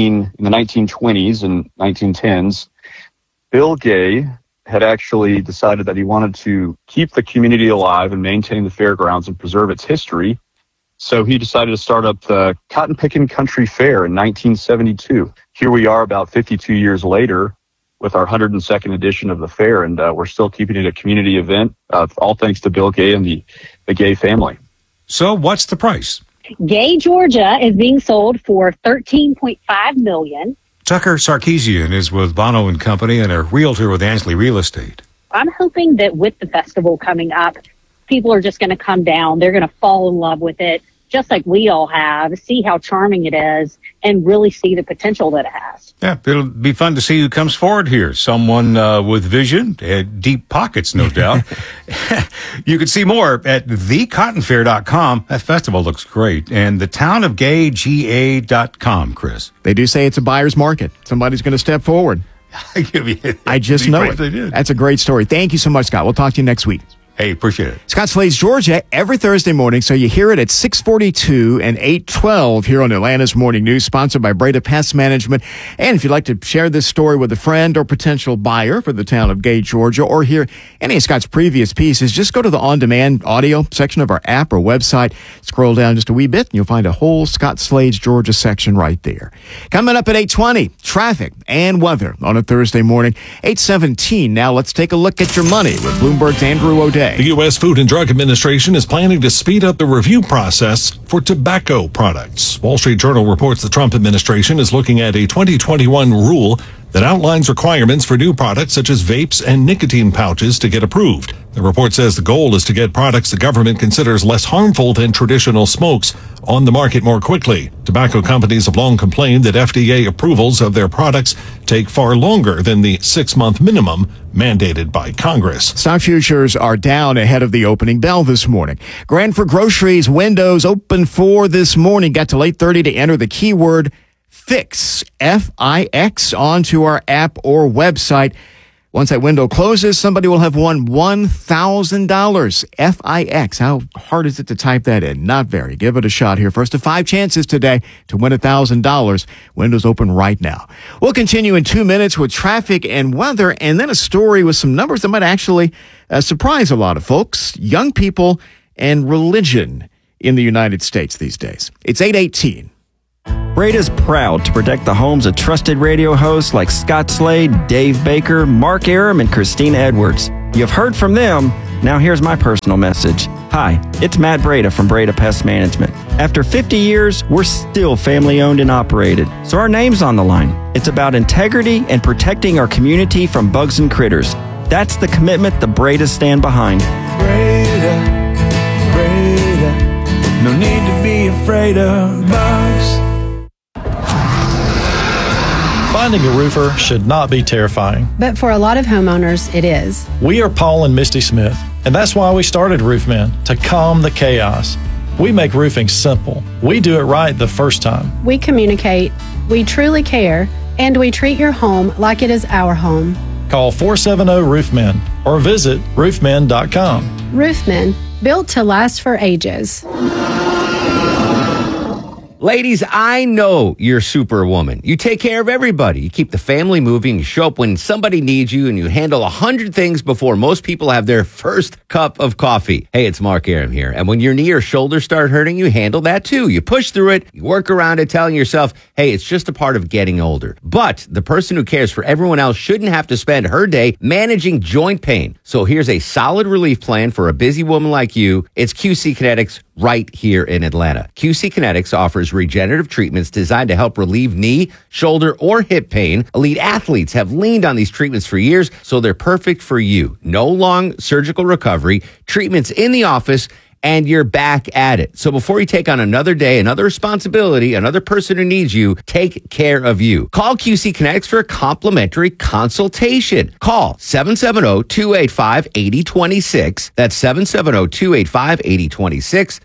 [SPEAKER 7] 1920s and 1910s. Bill Gay had actually decided that he wanted to keep the community alive and maintain the fairgrounds and preserve its history. So he decided to start up the Cotton Pickin' Country Fair in 1972. Here we are about 52 years later with our 102nd edition of the fair, and we're still keeping it a community event, all thanks to Bill Gay and the Gay family.
[SPEAKER 29] So what's the price?
[SPEAKER 2] Gay, Georgia is being sold for $13.5 million.
[SPEAKER 29] Tucker Sarkeesian is with Bono & Company and a realtor with Ansley Real Estate.
[SPEAKER 2] I'm hoping that with the festival coming up, people are just going to come down. They're going to fall in love with it, just like we all have, see how charming it is, and really see the potential that it has.
[SPEAKER 29] Yeah, it'll be fun to see who comes forward here. Someone with vision, deep pockets, no doubt. You can see more at thecottonfair.com. That festival looks great. And thetownofgayga.com, Chris.
[SPEAKER 1] They do say it's a buyer's market. Somebody's going to step forward. I just know it. That's a great story. Thank you so much, Scott. We'll talk to you next week.
[SPEAKER 29] Hey, appreciate it.
[SPEAKER 1] Scotts Lades, Georgia, every Thursday morning. So you hear it at 6:42 and 8:12 here on Atlanta's Morning News, sponsored by Breda Pest Management. And if you'd like to share this story with a friend or potential buyer for the town of Gay, Georgia, or hear any of Scott's previous pieces, just go to the on-demand audio section of our app or website. Scroll down just a wee bit, and you'll find a whole Scotts Lades, Georgia section right there. Coming up at 8:20, traffic and weather on a Thursday morning. 8:17 now. Let's take a look at your money with Bloomberg's Andrew O'Day.
[SPEAKER 11] The U.S. Food and Drug Administration is planning to speed up the review process for tobacco products. Wall Street Journal reports the Trump administration is looking at a 2021 rule that outlines requirements for new products such as vapes and nicotine pouches to get approved. The report says the goal is to get products the government considers less harmful than traditional smokes on the market more quickly. Tobacco companies have long complained that FDA approvals of their products take far longer than the 6-month minimum mandated by Congress.
[SPEAKER 1] Stock futures are down ahead of the opening bell this morning. Grand for Groceries windows open for this morning. Got till 8:30 to enter the keyword FIX, F-I-X, onto our app or website. Once that window closes, somebody will have won $1,000. F-I-X. How hard is it to type that in? Not very. Give it a shot here. First of 5 chances today to win $1,000. Windows open right now. We'll continue in 2 minutes with traffic and weather, and then a story with some numbers that might actually surprise a lot of folks. Young people and religion in the United States these days. It's 8:18.
[SPEAKER 3] Breda's proud to protect the homes of trusted radio hosts like Scott Slade, Dave Baker, Mark Aram, and Christina Edwards. You've heard from them. Now here's my personal message. Hi, it's Matt Breda from Breda Pest Management. After 50 years, we're still family-owned and operated, so our name's on the line. It's about integrity and protecting our community from bugs and critters. That's the commitment the Bredas stand behind.
[SPEAKER 6] Breda, no need to be afraid of bugs.
[SPEAKER 12] Finding a roofer should not be terrifying.
[SPEAKER 13] But for a lot of homeowners, it is.
[SPEAKER 12] We are Paul and Misty Smith, and that's why we started Roofmen, to calm the chaos. We make roofing simple. We do it right the first time.
[SPEAKER 13] We communicate, we truly care, and we treat your home like it is our home.
[SPEAKER 12] Call 470-ROOFMEN or visit roofmen.com.
[SPEAKER 13] Roofmen, built to last for ages.
[SPEAKER 24] Ladies, I know you're Superwoman. You take care of everybody. You keep the family moving. You show up when somebody needs you, and you handle 100 things before most people have their first cup of coffee. Hey, it's Mark Aram here. And when your knee or shoulder start hurting, you handle that too. You push through it. You work around it, telling yourself, hey, it's just a part of getting older. But the person who cares for everyone else shouldn't have to spend her day managing joint pain. So here's a solid relief plan for a busy woman like you. It's QC Kinetics right here in Atlanta. QC Kinetics offers regenerative treatments designed to help relieve knee, shoulder, or hip pain. Elite athletes have leaned on these treatments for years, so they're perfect for you. No long surgical recovery, treatments in the office, and you're back at it. So before you take on another day, another responsibility, another person who needs you, take care of you. Call QC Kinetics for a complimentary consultation. Call 770-285-8026. That's 770-285-8026.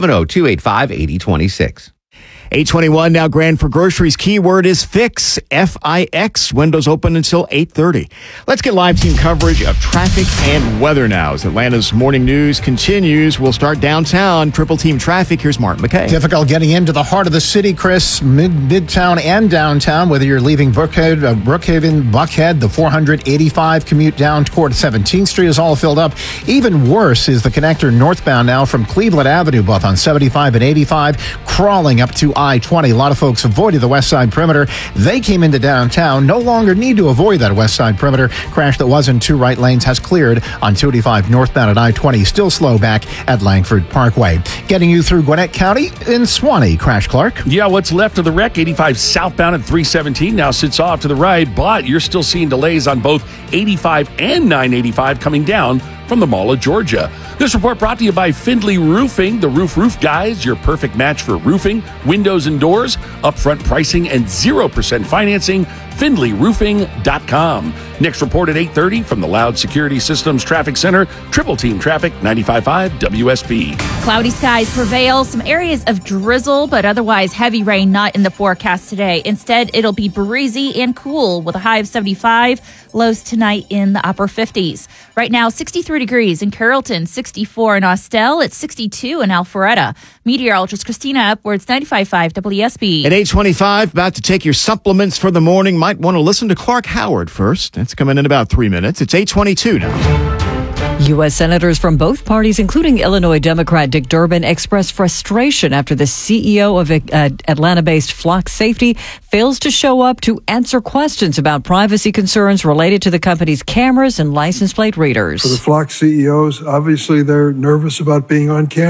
[SPEAKER 24] 770-285-8026. 8:21 now. Grand for Groceries. Keyword is FIX, F-I-X. Windows open until 8:30. Let's get live team coverage of traffic and weather now. As Atlanta's morning news continues, we'll start downtown. Triple team traffic. Here's Martin McKay.
[SPEAKER 25] Difficult getting into the heart of the city, Chris. Midtown and downtown, whether you're leaving Brookhaven, Buckhead, the 485 commute down toward 17th Street is all filled up. Even worse is the connector northbound now from Cleveland Avenue, both on 75 and 85, crawling up to I-20. A lot of folks avoided the west side perimeter. They came into downtown. No longer need to avoid that west side perimeter. Crash that was in 2 right lanes has cleared on 285 northbound at I-20. Still slow back at Langford Parkway. Getting you through Gwinnett County in Swanee. Crash Clark.
[SPEAKER 15] Yeah, what's left of the wreck, 85 southbound at 317 now sits off to the right, but you're still seeing delays on both 85 and 985 coming down from the Mall of Georgia. This report brought to you by Findlay Roofing, the roof guys, your perfect match for roofing, windows, and doors. Upfront pricing and 0% financing. FindlayRoofing.com. Next report at 8:30 from the Loud Security Systems Traffic Center. Triple Team Traffic, 95.5 WSB.
[SPEAKER 16] Cloudy skies prevail. Some areas of drizzle, but otherwise heavy rain not in the forecast today. Instead, it'll be breezy and cool with a high of 75. Lows tonight in the upper 50s. Right now, 63 degrees in Carrollton, 64 in Austell. It's 62 in Alpharetta. Meteorologist Christina Edwards, 95.5 WSB.
[SPEAKER 1] At 8:25, about to take your supplements for the morning. Might want to listen to Clark Howard first. That's coming in about 3 minutes. It's 8:22 now.
[SPEAKER 17] U.S. senators from both parties, including Illinois Democrat Dick Durbin, expressed frustration after the CEO of Atlanta-based Flock Safety fails to show up to answer questions about privacy concerns related to the company's cameras and license plate readers.
[SPEAKER 19] For the Flock CEOs, obviously they're nervous about being on camera.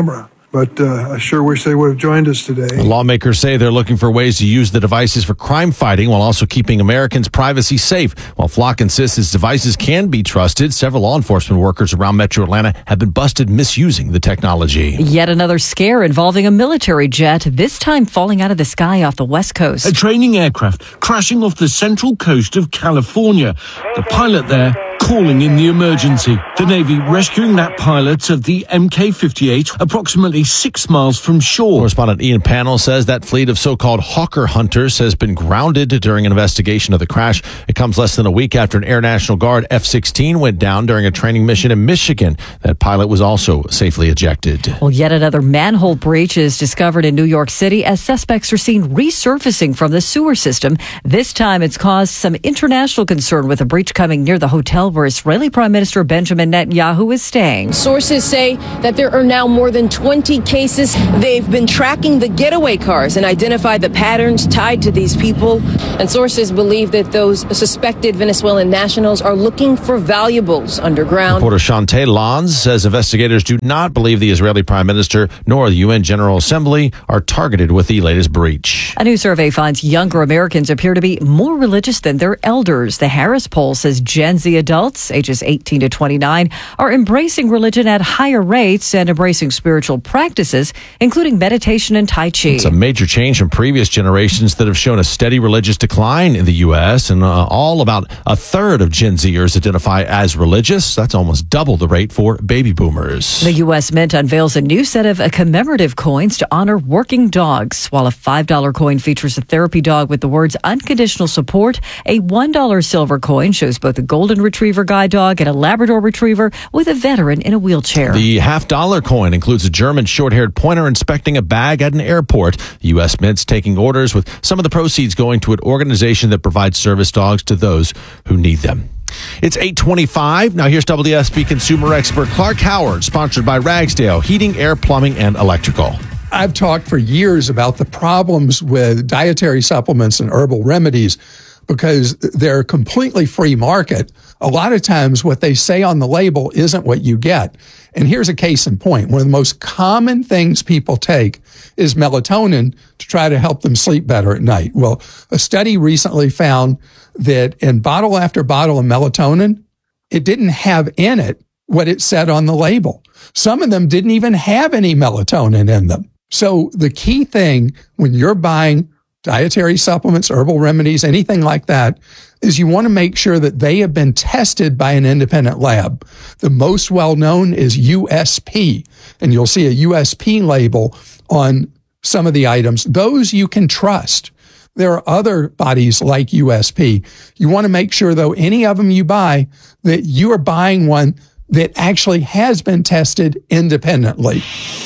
[SPEAKER 4] but I sure wish they would have joined us today.
[SPEAKER 11] Lawmakers say they're looking for ways to use the devices for crime fighting while also keeping Americans' privacy safe. While Flock insists its devices can be trusted, several law enforcement workers around Metro Atlanta have been busted misusing the technology.
[SPEAKER 17] Yet another scare involving a military jet, this time falling out of the sky off the West Coast.
[SPEAKER 6] A training aircraft crashing off the central coast of California. The pilot there calling in the emergency. The Navy rescuing that pilot of the MK-58 approximately 6 miles from shore.
[SPEAKER 11] Correspondent Ian Pannell says that fleet of so-called Hawker hunters has been grounded during an investigation of the crash. It comes less than a week after an Air National Guard F-16 went down during a training mission in Michigan. That pilot was also safely ejected.
[SPEAKER 17] Well, yet another manhole breach is discovered in New York City as suspects are seen resurfacing from the sewer system. This time it's caused some international concern with a breach coming near the hotel where Israeli Prime Minister Benjamin Netanyahu is staying.
[SPEAKER 5] Sources say that there are now more than 20 cases. They've been tracking the getaway cars and identified the patterns tied to these people. And sources believe that those suspected Venezuelan nationals are looking for valuables underground.
[SPEAKER 11] Reporter Shantae Lanz says investigators do not believe the Israeli Prime Minister nor the UN General Assembly are targeted with the latest breach.
[SPEAKER 17] A new survey finds younger Americans appear to be more religious than their elders. The Harris poll says Gen Z adults ages 18 to 29 are embracing religion at higher rates and embracing spiritual practices, including meditation and Tai Chi.
[SPEAKER 11] It's a major change from previous generations that have shown a steady religious decline in the U.S. and all about a third of Gen Zers identify as religious. That's almost double the rate for baby boomers.
[SPEAKER 17] The U.S. Mint unveils a new set of commemorative coins to honor working dogs. While a $5 coin features a therapy dog with the words unconditional support, a $1 silver coin shows both a golden retriever guide dog and a Labrador retriever with a veteran in a wheelchair.
[SPEAKER 11] The $50 coin includes a German short-haired pointer inspecting a bag at an airport. The U.S. Mint's taking orders, with some of the proceeds going to an organization that provides service dogs to those who need them. It's 8:25. Now here's WSB consumer expert Clark Howard, sponsored by Ragsdale Heating, Air, Plumbing, and Electrical.
[SPEAKER 14] I've talked for years about the problems with dietary supplements and herbal remedies because they're a completely free market. A lot of times what they say on the label isn't what you get. And here's a case in point. One of the most common things people take is melatonin to try to help them sleep better at night. Well, a study recently found that in bottle after bottle of melatonin, it didn't have in it what it said on the label. Some of them didn't even have any melatonin in them. So the key thing when you're buying dietary supplements, herbal remedies, anything like that, is you want to make sure that they have been tested by an independent lab. The most well-known is USP, and you'll see a USP label on some of the items. Those you can trust. There are other bodies like USP. You want to make sure, though, any of them you buy, that you are buying one that actually has been tested independently.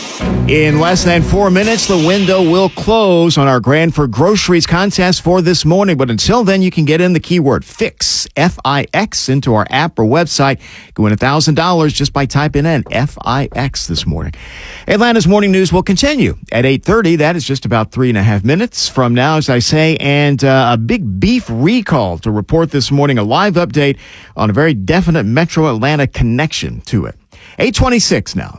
[SPEAKER 1] In less than 4 minutes, the window will close on our Grand for Groceries contest for this morning. But until then, you can get in the keyword FIX, F-I-X, into our app or website. You can win $1,000 just by typing in F-I-X this morning. Atlanta's Morning News will continue at 8:30. That is just about 3.5 minutes from now, as I say. And a big beef recall to report this morning, a live update on a very definite Metro Atlanta connection to it. 8:26 now.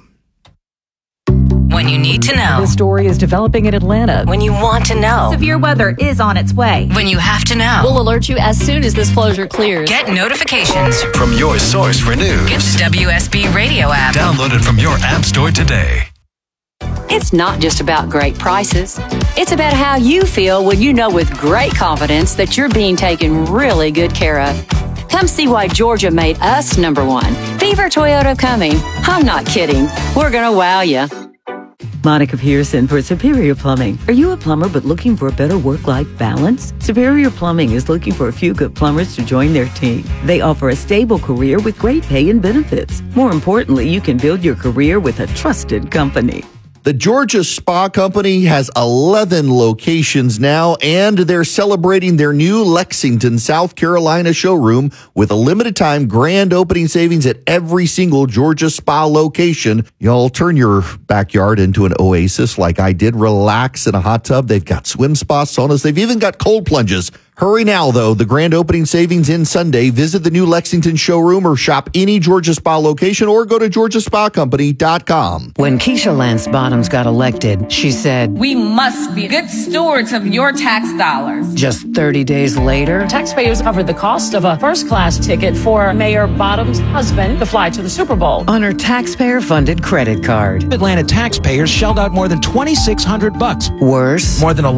[SPEAKER 19] When you need to know.
[SPEAKER 17] The story is developing in Atlanta.
[SPEAKER 19] When you want to know.
[SPEAKER 16] Severe weather is on its way.
[SPEAKER 19] When you have to know.
[SPEAKER 21] We'll alert you as soon as this closure clears.
[SPEAKER 19] Get notifications
[SPEAKER 10] from your source for news.
[SPEAKER 19] Get the WSB radio app.
[SPEAKER 10] Download it from your app store today.
[SPEAKER 21] It's not just about great prices. It's about how you feel when you know with great confidence that you're being taken really good care of. Come see why Georgia made us number one. Beaver Toyota coming. I'm not kidding. We're going to wow you.
[SPEAKER 20] Monica Pearson for Superior Plumbing. Are you a plumber but looking for a better work-life balance? Superior Plumbing is looking for a few good plumbers to join their team. They offer a stable career with great pay and benefits. More importantly, you can build your career with a trusted company.
[SPEAKER 22] The Georgia Spa Company has 11 locations now, and they're celebrating their new Lexington, South Carolina showroom with a limited time grand opening savings at every single Georgia Spa location. Y'all turn your backyard into an oasis like I did. Relax in a hot tub. They've got swim spas, saunas. They've even got cold plunges Hurry now, though. The grand opening savings in Sunday. Visit the new Lexington showroom or shop any Georgia Spa location or go to georgiaspacompany.com.
[SPEAKER 2] When Keisha Lance Bottoms got elected, she said,
[SPEAKER 7] "We must be good stewards of your tax dollars."
[SPEAKER 2] Just 30 days later,
[SPEAKER 8] taxpayers covered the cost of a first-class ticket for Mayor Bottoms' husband to fly to the Super Bowl
[SPEAKER 2] on her taxpayer-funded credit card.
[SPEAKER 9] Atlanta taxpayers shelled out more than $2,600.
[SPEAKER 2] Worse,
[SPEAKER 9] more than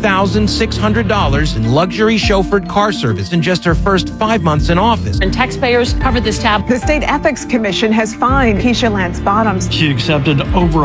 [SPEAKER 9] $11,600 in luxury chauffeured car service in just her first 5 months in office.
[SPEAKER 8] And taxpayers covered this tab.
[SPEAKER 18] The State Ethics Commission has fined Keisha Lance Bottoms.
[SPEAKER 23] She accepted over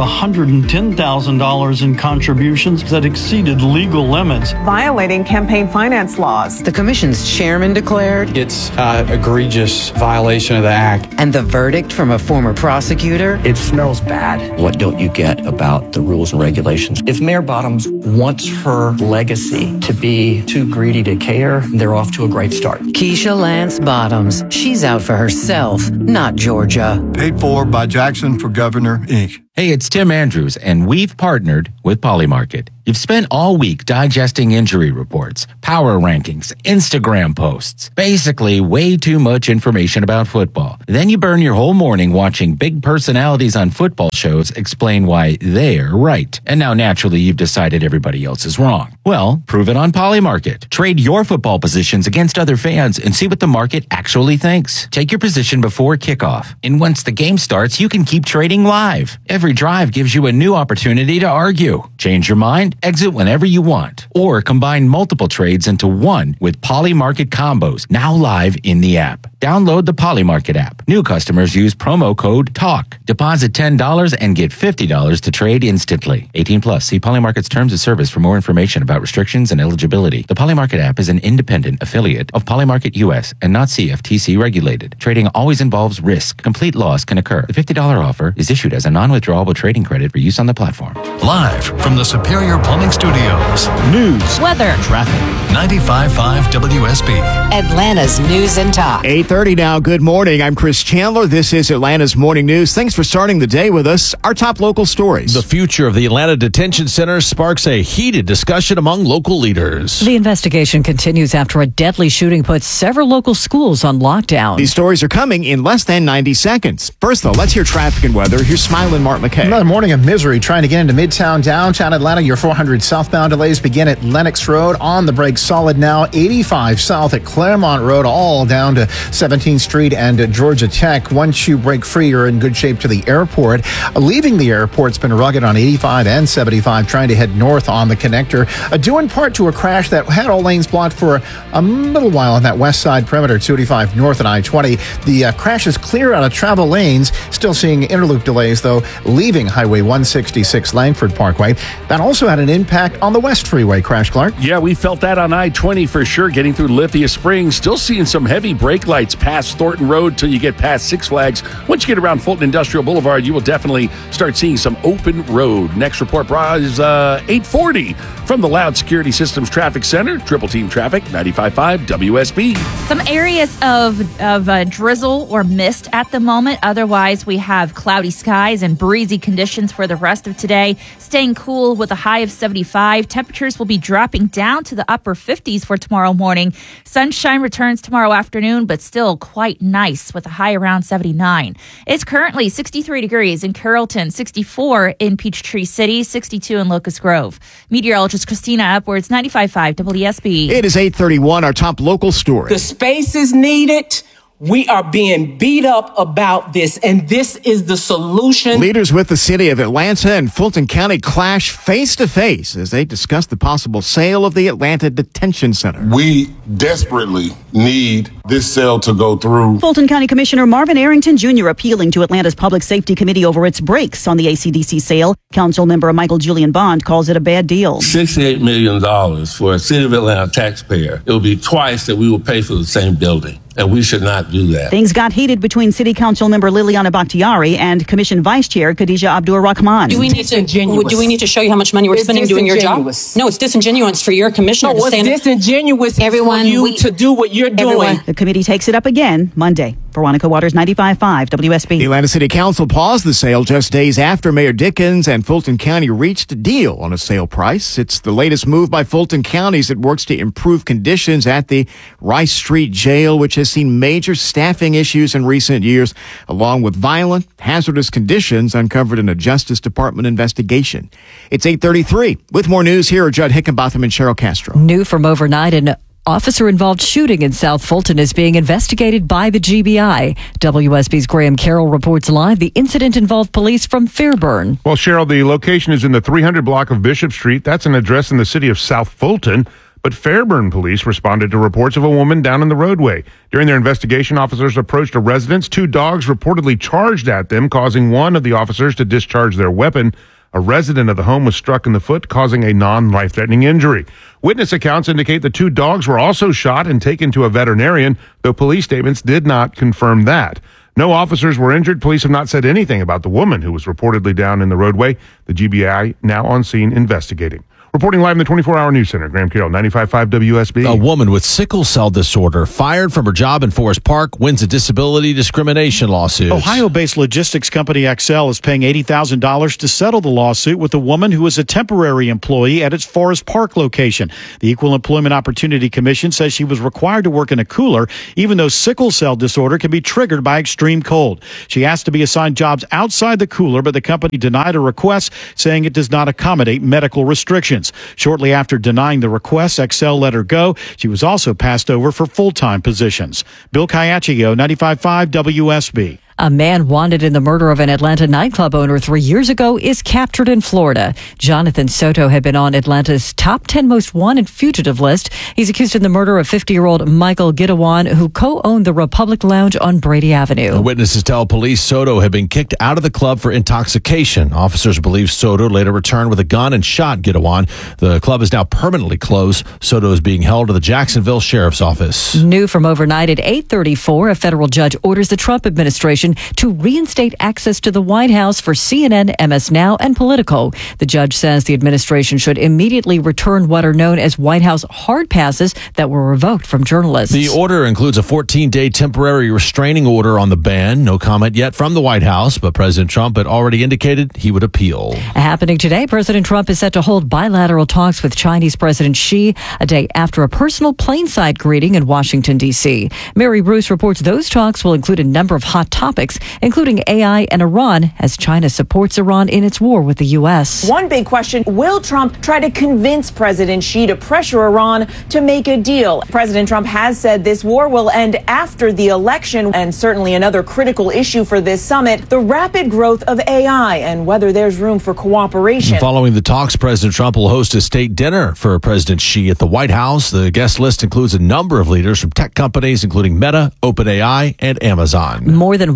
[SPEAKER 23] $110,000 in contributions that exceeded legal limits,
[SPEAKER 18] violating campaign finance laws.
[SPEAKER 2] The commission's chairman declared
[SPEAKER 26] it's an egregious violation of the act.
[SPEAKER 2] And the verdict from a former prosecutor?
[SPEAKER 27] It smells bad. What don't you get about the rules and regulations? If Mayor Bottoms wants her legacy to be too greedy to care, they're off to a great start.
[SPEAKER 2] Keisha Lance Bottoms. She's out for herself, not Georgia.
[SPEAKER 28] Paid for by Jackson for Governor, Inc.
[SPEAKER 30] Hey, it's Tim Andrews, and we've partnered with Polymarket. You've spent all week digesting injury reports, power rankings, Instagram posts, basically way too much information about football. Then you burn your whole morning watching big personalities on football shows explain why they're right. And now naturally you've decided everybody else is wrong. Well, prove it on Polymarket. Trade your football positions against other fans and see what the market actually thinks. Take your position before kickoff. And once the game starts, you can keep trading live. Every drive gives you a new opportunity to argue. Change your mind, exit whenever you want, or combine multiple trades into one with Polymarket combos, now live in the app. Download the Polymarket app. New customers use promo code TALK. Deposit $10 and get $50 to trade instantly. 18 plus. See Polymarket's terms of service for more information about restrictions and eligibility. The Polymarket app is an independent affiliate of Polymarket US and not CFTC regulated. Trading always involves risk. Complete loss can occur. The $50 offer is issued as a non-withdrawable trading credit for use on the platform.
[SPEAKER 10] Live from the Superior Plumbing Studios.
[SPEAKER 1] News.
[SPEAKER 16] Weather.
[SPEAKER 10] Traffic. 95.5 WSB.
[SPEAKER 19] Atlanta's News and Talk.
[SPEAKER 1] 8:30 now. Good morning. I'm Chris Chandler. This is Atlanta's Morning News. Thanks for starting the day with us. Our top local stories.
[SPEAKER 31] The future of the Atlanta Detention Center sparks a heated discussion among local leaders.
[SPEAKER 17] The investigation continues after a deadly shooting put several local schools on lockdown.
[SPEAKER 1] These stories are coming in less than 90 seconds. First, though, let's hear traffic and weather. Here's Smiling Mark McKay.
[SPEAKER 25] Another morning of misery trying to get into Midtown, downtown Atlanta. Your 400 southbound delays begin at Lenox Road. On the brake solid now. 85 south at Claremont Road, all down to 17th Street and Georgia Tech. Once you break free, you're in good shape to the airport. Leaving the airport's been rugged on 85 and 75, trying to head north on the connector. Due in part to a crash that had all lanes blocked for a little while on that west side perimeter, 285 north and I-20. The crash is clear out of travel lanes. Still seeing interloop delays, though, leaving Highway 166 Langford Parkway. That also had an impact on the West Freeway crash, Clark.
[SPEAKER 15] Yeah, we felt that on I-20 for sure, getting through Lithia Springs. Still seeing some heavy brake lights past Thornton Road till you get past Six Flags. Once you get around Fulton Industrial Boulevard, you will definitely start seeing some open road. Next report is 8:40 from the Loud Security Systems Traffic Center. Triple Team Traffic, 95.5 WSB.
[SPEAKER 16] Some areas of drizzle or mist at the moment. Otherwise, we have cloudy skies and breezy conditions for the rest of today. Staying cool with a high of 75. Temperatures will be dropping down to the upper 50s for tomorrow morning. Sunshine returns tomorrow afternoon, but still quite nice with a high around 79. It's currently 63 degrees in Carrollton, 64 in Peachtree City, 62 in Locust Grove. Meteorologist Christina Edwards, 95.5 WSB.
[SPEAKER 1] It is 8:31. Our top local story.
[SPEAKER 32] The space is needed. We are being beat up about this, and this is the solution.
[SPEAKER 1] Leaders with the city of Atlanta and Fulton County clash face to face as they discuss the possible sale of the Atlanta Detention Center.
[SPEAKER 33] We desperately need this sale to go through.
[SPEAKER 34] Fulton County Commissioner Marvin Arrington Jr. appealing to Atlanta's Public Safety Committee over its brakes on the ACDC sale. Council member Michael Julian Bond calls it a bad deal.
[SPEAKER 35] $68 million for a city of Atlanta taxpayer. It will be twice that we will pay for the same building. And we should not do that.
[SPEAKER 34] Things got heated between City Council member Liliana Bakhtiari and Commission Vice Chair Khadija Abdur Rahman.
[SPEAKER 36] Do we need to show you how much money we're spending doing your job? No, it's disingenuous for your commissioner to stand.
[SPEAKER 32] Disingenuous for you to do what you're doing.
[SPEAKER 34] The committee takes it up again Monday. For Veronica Waters, 95.5 WSB.
[SPEAKER 1] The Atlanta City Council paused the sale just days after Mayor Dickens and Fulton County reached a deal on a sale price. It's the latest move by Fulton County as it works to improve conditions at the Rice Street Jail, which has seen major staffing issues in recent years, along with violent, hazardous conditions uncovered in a Justice Department investigation. It's 8:33. With more news, here are Judd Hickenbotham and Cheryl Castro.
[SPEAKER 17] New from overnight, an officer-involved shooting in South Fulton is being investigated by the GBI. WSB's Graham Carroll reports live. The incident involved police from Fairburn.
[SPEAKER 3] Well, Cheryl, the location is in the 300 block of Bishop Street. That's an address in the city of South Fulton. But Fairburn police responded to reports of a woman down in the roadway. During their investigation, officers approached a residence. 2 dogs reportedly charged at them, causing one of the officers to discharge their weapon. A resident of the home was struck in the foot, causing a non-life-threatening injury. Witness accounts indicate the 2 dogs were also shot and taken to a veterinarian, though police statements did not confirm that. No officers were injured. Police have not said anything about the woman who was reportedly down in the roadway. The GBI now on scene investigating. Reporting live in the 24-hour news center, Graham Carroll, 95.5 WSB.
[SPEAKER 31] A woman with sickle cell disorder fired from her job in Forest Park wins a disability discrimination lawsuit.
[SPEAKER 4] Ohio-based logistics company XL is paying $80,000 to settle the lawsuit with a woman who is a temporary employee at its Forest Park location. The Equal Employment Opportunity Commission says she was required to work in a cooler, even though sickle cell disorder can be triggered by extreme cold. She asked to be assigned jobs outside the cooler, but the company denied her request, saying it does not accommodate medical restrictions. Shortly after denying the request, XL let her go. She was also passed over for full-time positions. Bill Caiaccio, 95.5 WSB.
[SPEAKER 17] A man wanted in the murder of an Atlanta nightclub owner 3 years ago is captured in Florida. Jonathan Soto had been on Atlanta's top 10 most wanted fugitive list. He's accused in the murder of 50-year-old Michael Gidewan, who co-owned the Republic Lounge on Brady Avenue.
[SPEAKER 31] The witnesses tell police Soto had been kicked out of the club for intoxication. Officers believe Soto later returned with a gun and shot Gidewan. The club is now permanently closed. Soto is being held to the Jacksonville Sheriff's Office.
[SPEAKER 17] New from overnight at 8:34, a federal judge orders the Trump administration to reinstate access to the White House for CNN, MS Now, and Politico. The judge says the administration should immediately return what are known as White House hard passes that were revoked from journalists.
[SPEAKER 31] The order includes a 14-day temporary restraining order on the ban. No comment yet from the White House, but President Trump had already indicated he would appeal.
[SPEAKER 17] Happening today, President Trump is set to hold bilateral talks with Chinese President Xi a day after a personal plane-side greeting in Washington, D.C. Mary Bruce reports those talks will include a number of hot topics, including AI and Iran, as China supports Iran in its war with the U.S.
[SPEAKER 18] One big question, will Trump try to convince President Xi to pressure Iran to make a deal? President Trump has said this war will end after the election, and certainly another critical issue for this summit, the rapid growth of AI and whether there's room for cooperation.
[SPEAKER 31] Following the talks, President Trump will host a state dinner for President Xi at the White House. The guest list includes a number of leaders from tech companies, including Meta, OpenAI, and Amazon.
[SPEAKER 17] More than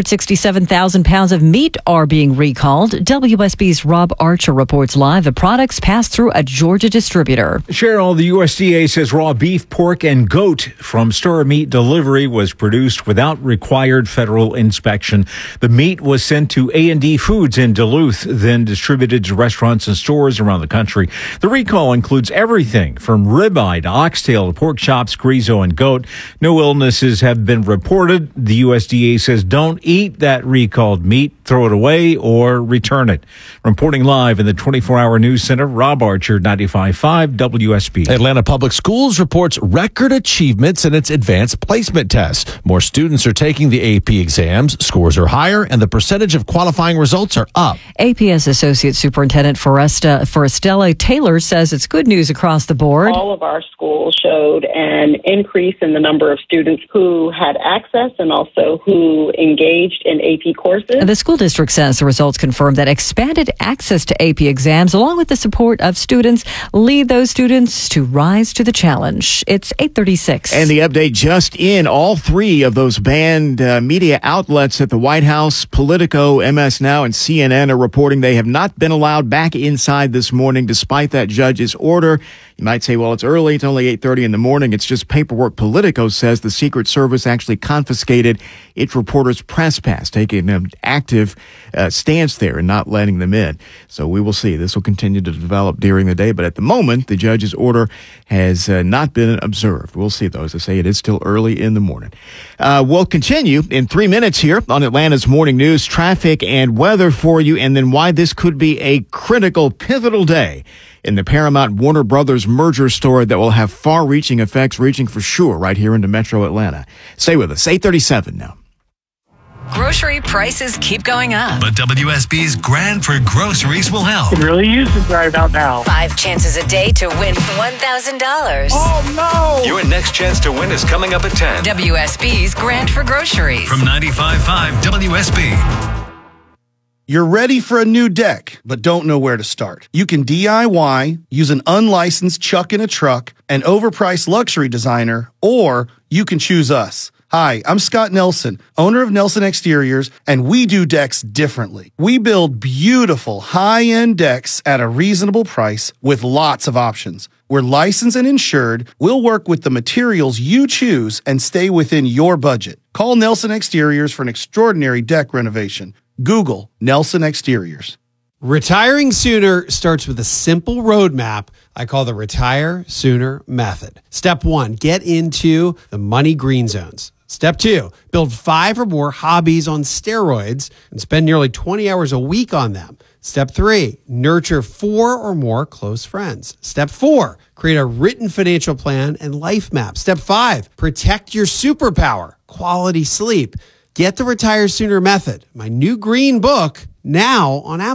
[SPEAKER 17] 167,000 pounds of meat are being recalled. WSB's Rob Archer reports live. The products passed through a Georgia distributor.
[SPEAKER 5] Cheryl, the USDA says raw beef, pork, and goat from store meat delivery was produced without required federal inspection. The meat was sent to A&D Foods in Duluth, then distributed to restaurants and stores around the country. The recall includes everything from ribeye to oxtail to pork chops, chorizo, and goat. No illnesses have been reported. The USDA says don't eat that recalled meat, throw it away, or return it. Reporting live in the 24-hour news center, Rob Archer, 95.5 WSB.
[SPEAKER 31] Atlanta Public Schools reports record achievements in its advanced placement test. More students are taking the AP exams, scores are higher, and the percentage of qualifying results are up.
[SPEAKER 17] APS Associate Superintendent Forestella Taylor says it's good news across the board.
[SPEAKER 6] All of our schools showed an increase in the number of students who had access and also who engaged in AP courses.
[SPEAKER 17] The school district says the results confirm that expanded access to AP exams, along with the support of students, lead those students to rise to the challenge. It's 8:36.
[SPEAKER 1] And the update just in, all 3 of those banned media outlets at the White House, Politico, MS Now, and CNN are reporting they have not been allowed back inside this morning despite that judge's order. You might say, well, it's early. It's only 8:30 in the morning. It's just paperwork. Politico says the Secret Service actually confiscated its reporter driver's press pass, taking an active stance there and not letting them in. So we will see. This will continue to develop during the day, but at the moment, the judge's order has not been observed. We'll see, though. As I say, it is still early in the morning. We'll continue in 3 minutes here on Atlanta's Morning News, traffic and weather for you, and then why this could be a critical, pivotal day in the Paramount Warner Brothers merger story that will have far-reaching effects, reaching for sure right here into Metro Atlanta. Stay with us. 8:37 now.
[SPEAKER 19] Grocery prices keep going up.
[SPEAKER 10] But WSB's Grand for Groceries will help.
[SPEAKER 2] Could really use it right about now.
[SPEAKER 19] 5 chances a day to win $1,000.
[SPEAKER 2] Oh, no!
[SPEAKER 10] Your next chance to win is coming up at 10.
[SPEAKER 19] WSB's Grand for Groceries.
[SPEAKER 10] From 95.5 WSB.
[SPEAKER 7] You're ready for a new deck, but don't know where to start. You can DIY, use an unlicensed chuck in a truck, an overpriced luxury designer, or you can choose us. Hi, I'm Scott Nelson, owner of Nelson Exteriors, and we do decks differently. We build beautiful, high-end decks at a reasonable price with lots of options. We're licensed and insured. We'll work with the materials you choose and stay within your budget. Call Nelson Exteriors for an extraordinary deck renovation. Google Nelson Exteriors.
[SPEAKER 8] Retiring sooner starts with a simple roadmap I call the Retire Sooner Method. Step 1, get into the money green zones. Step 2, build 5 or more hobbies on steroids and spend nearly 20 hours a week on them. Step 3, nurture 4 or more close friends. Step 4, create a written financial plan and life map. Step 5, protect your superpower, quality sleep. Get the Retire Sooner Method, my new green book, now on Amazon.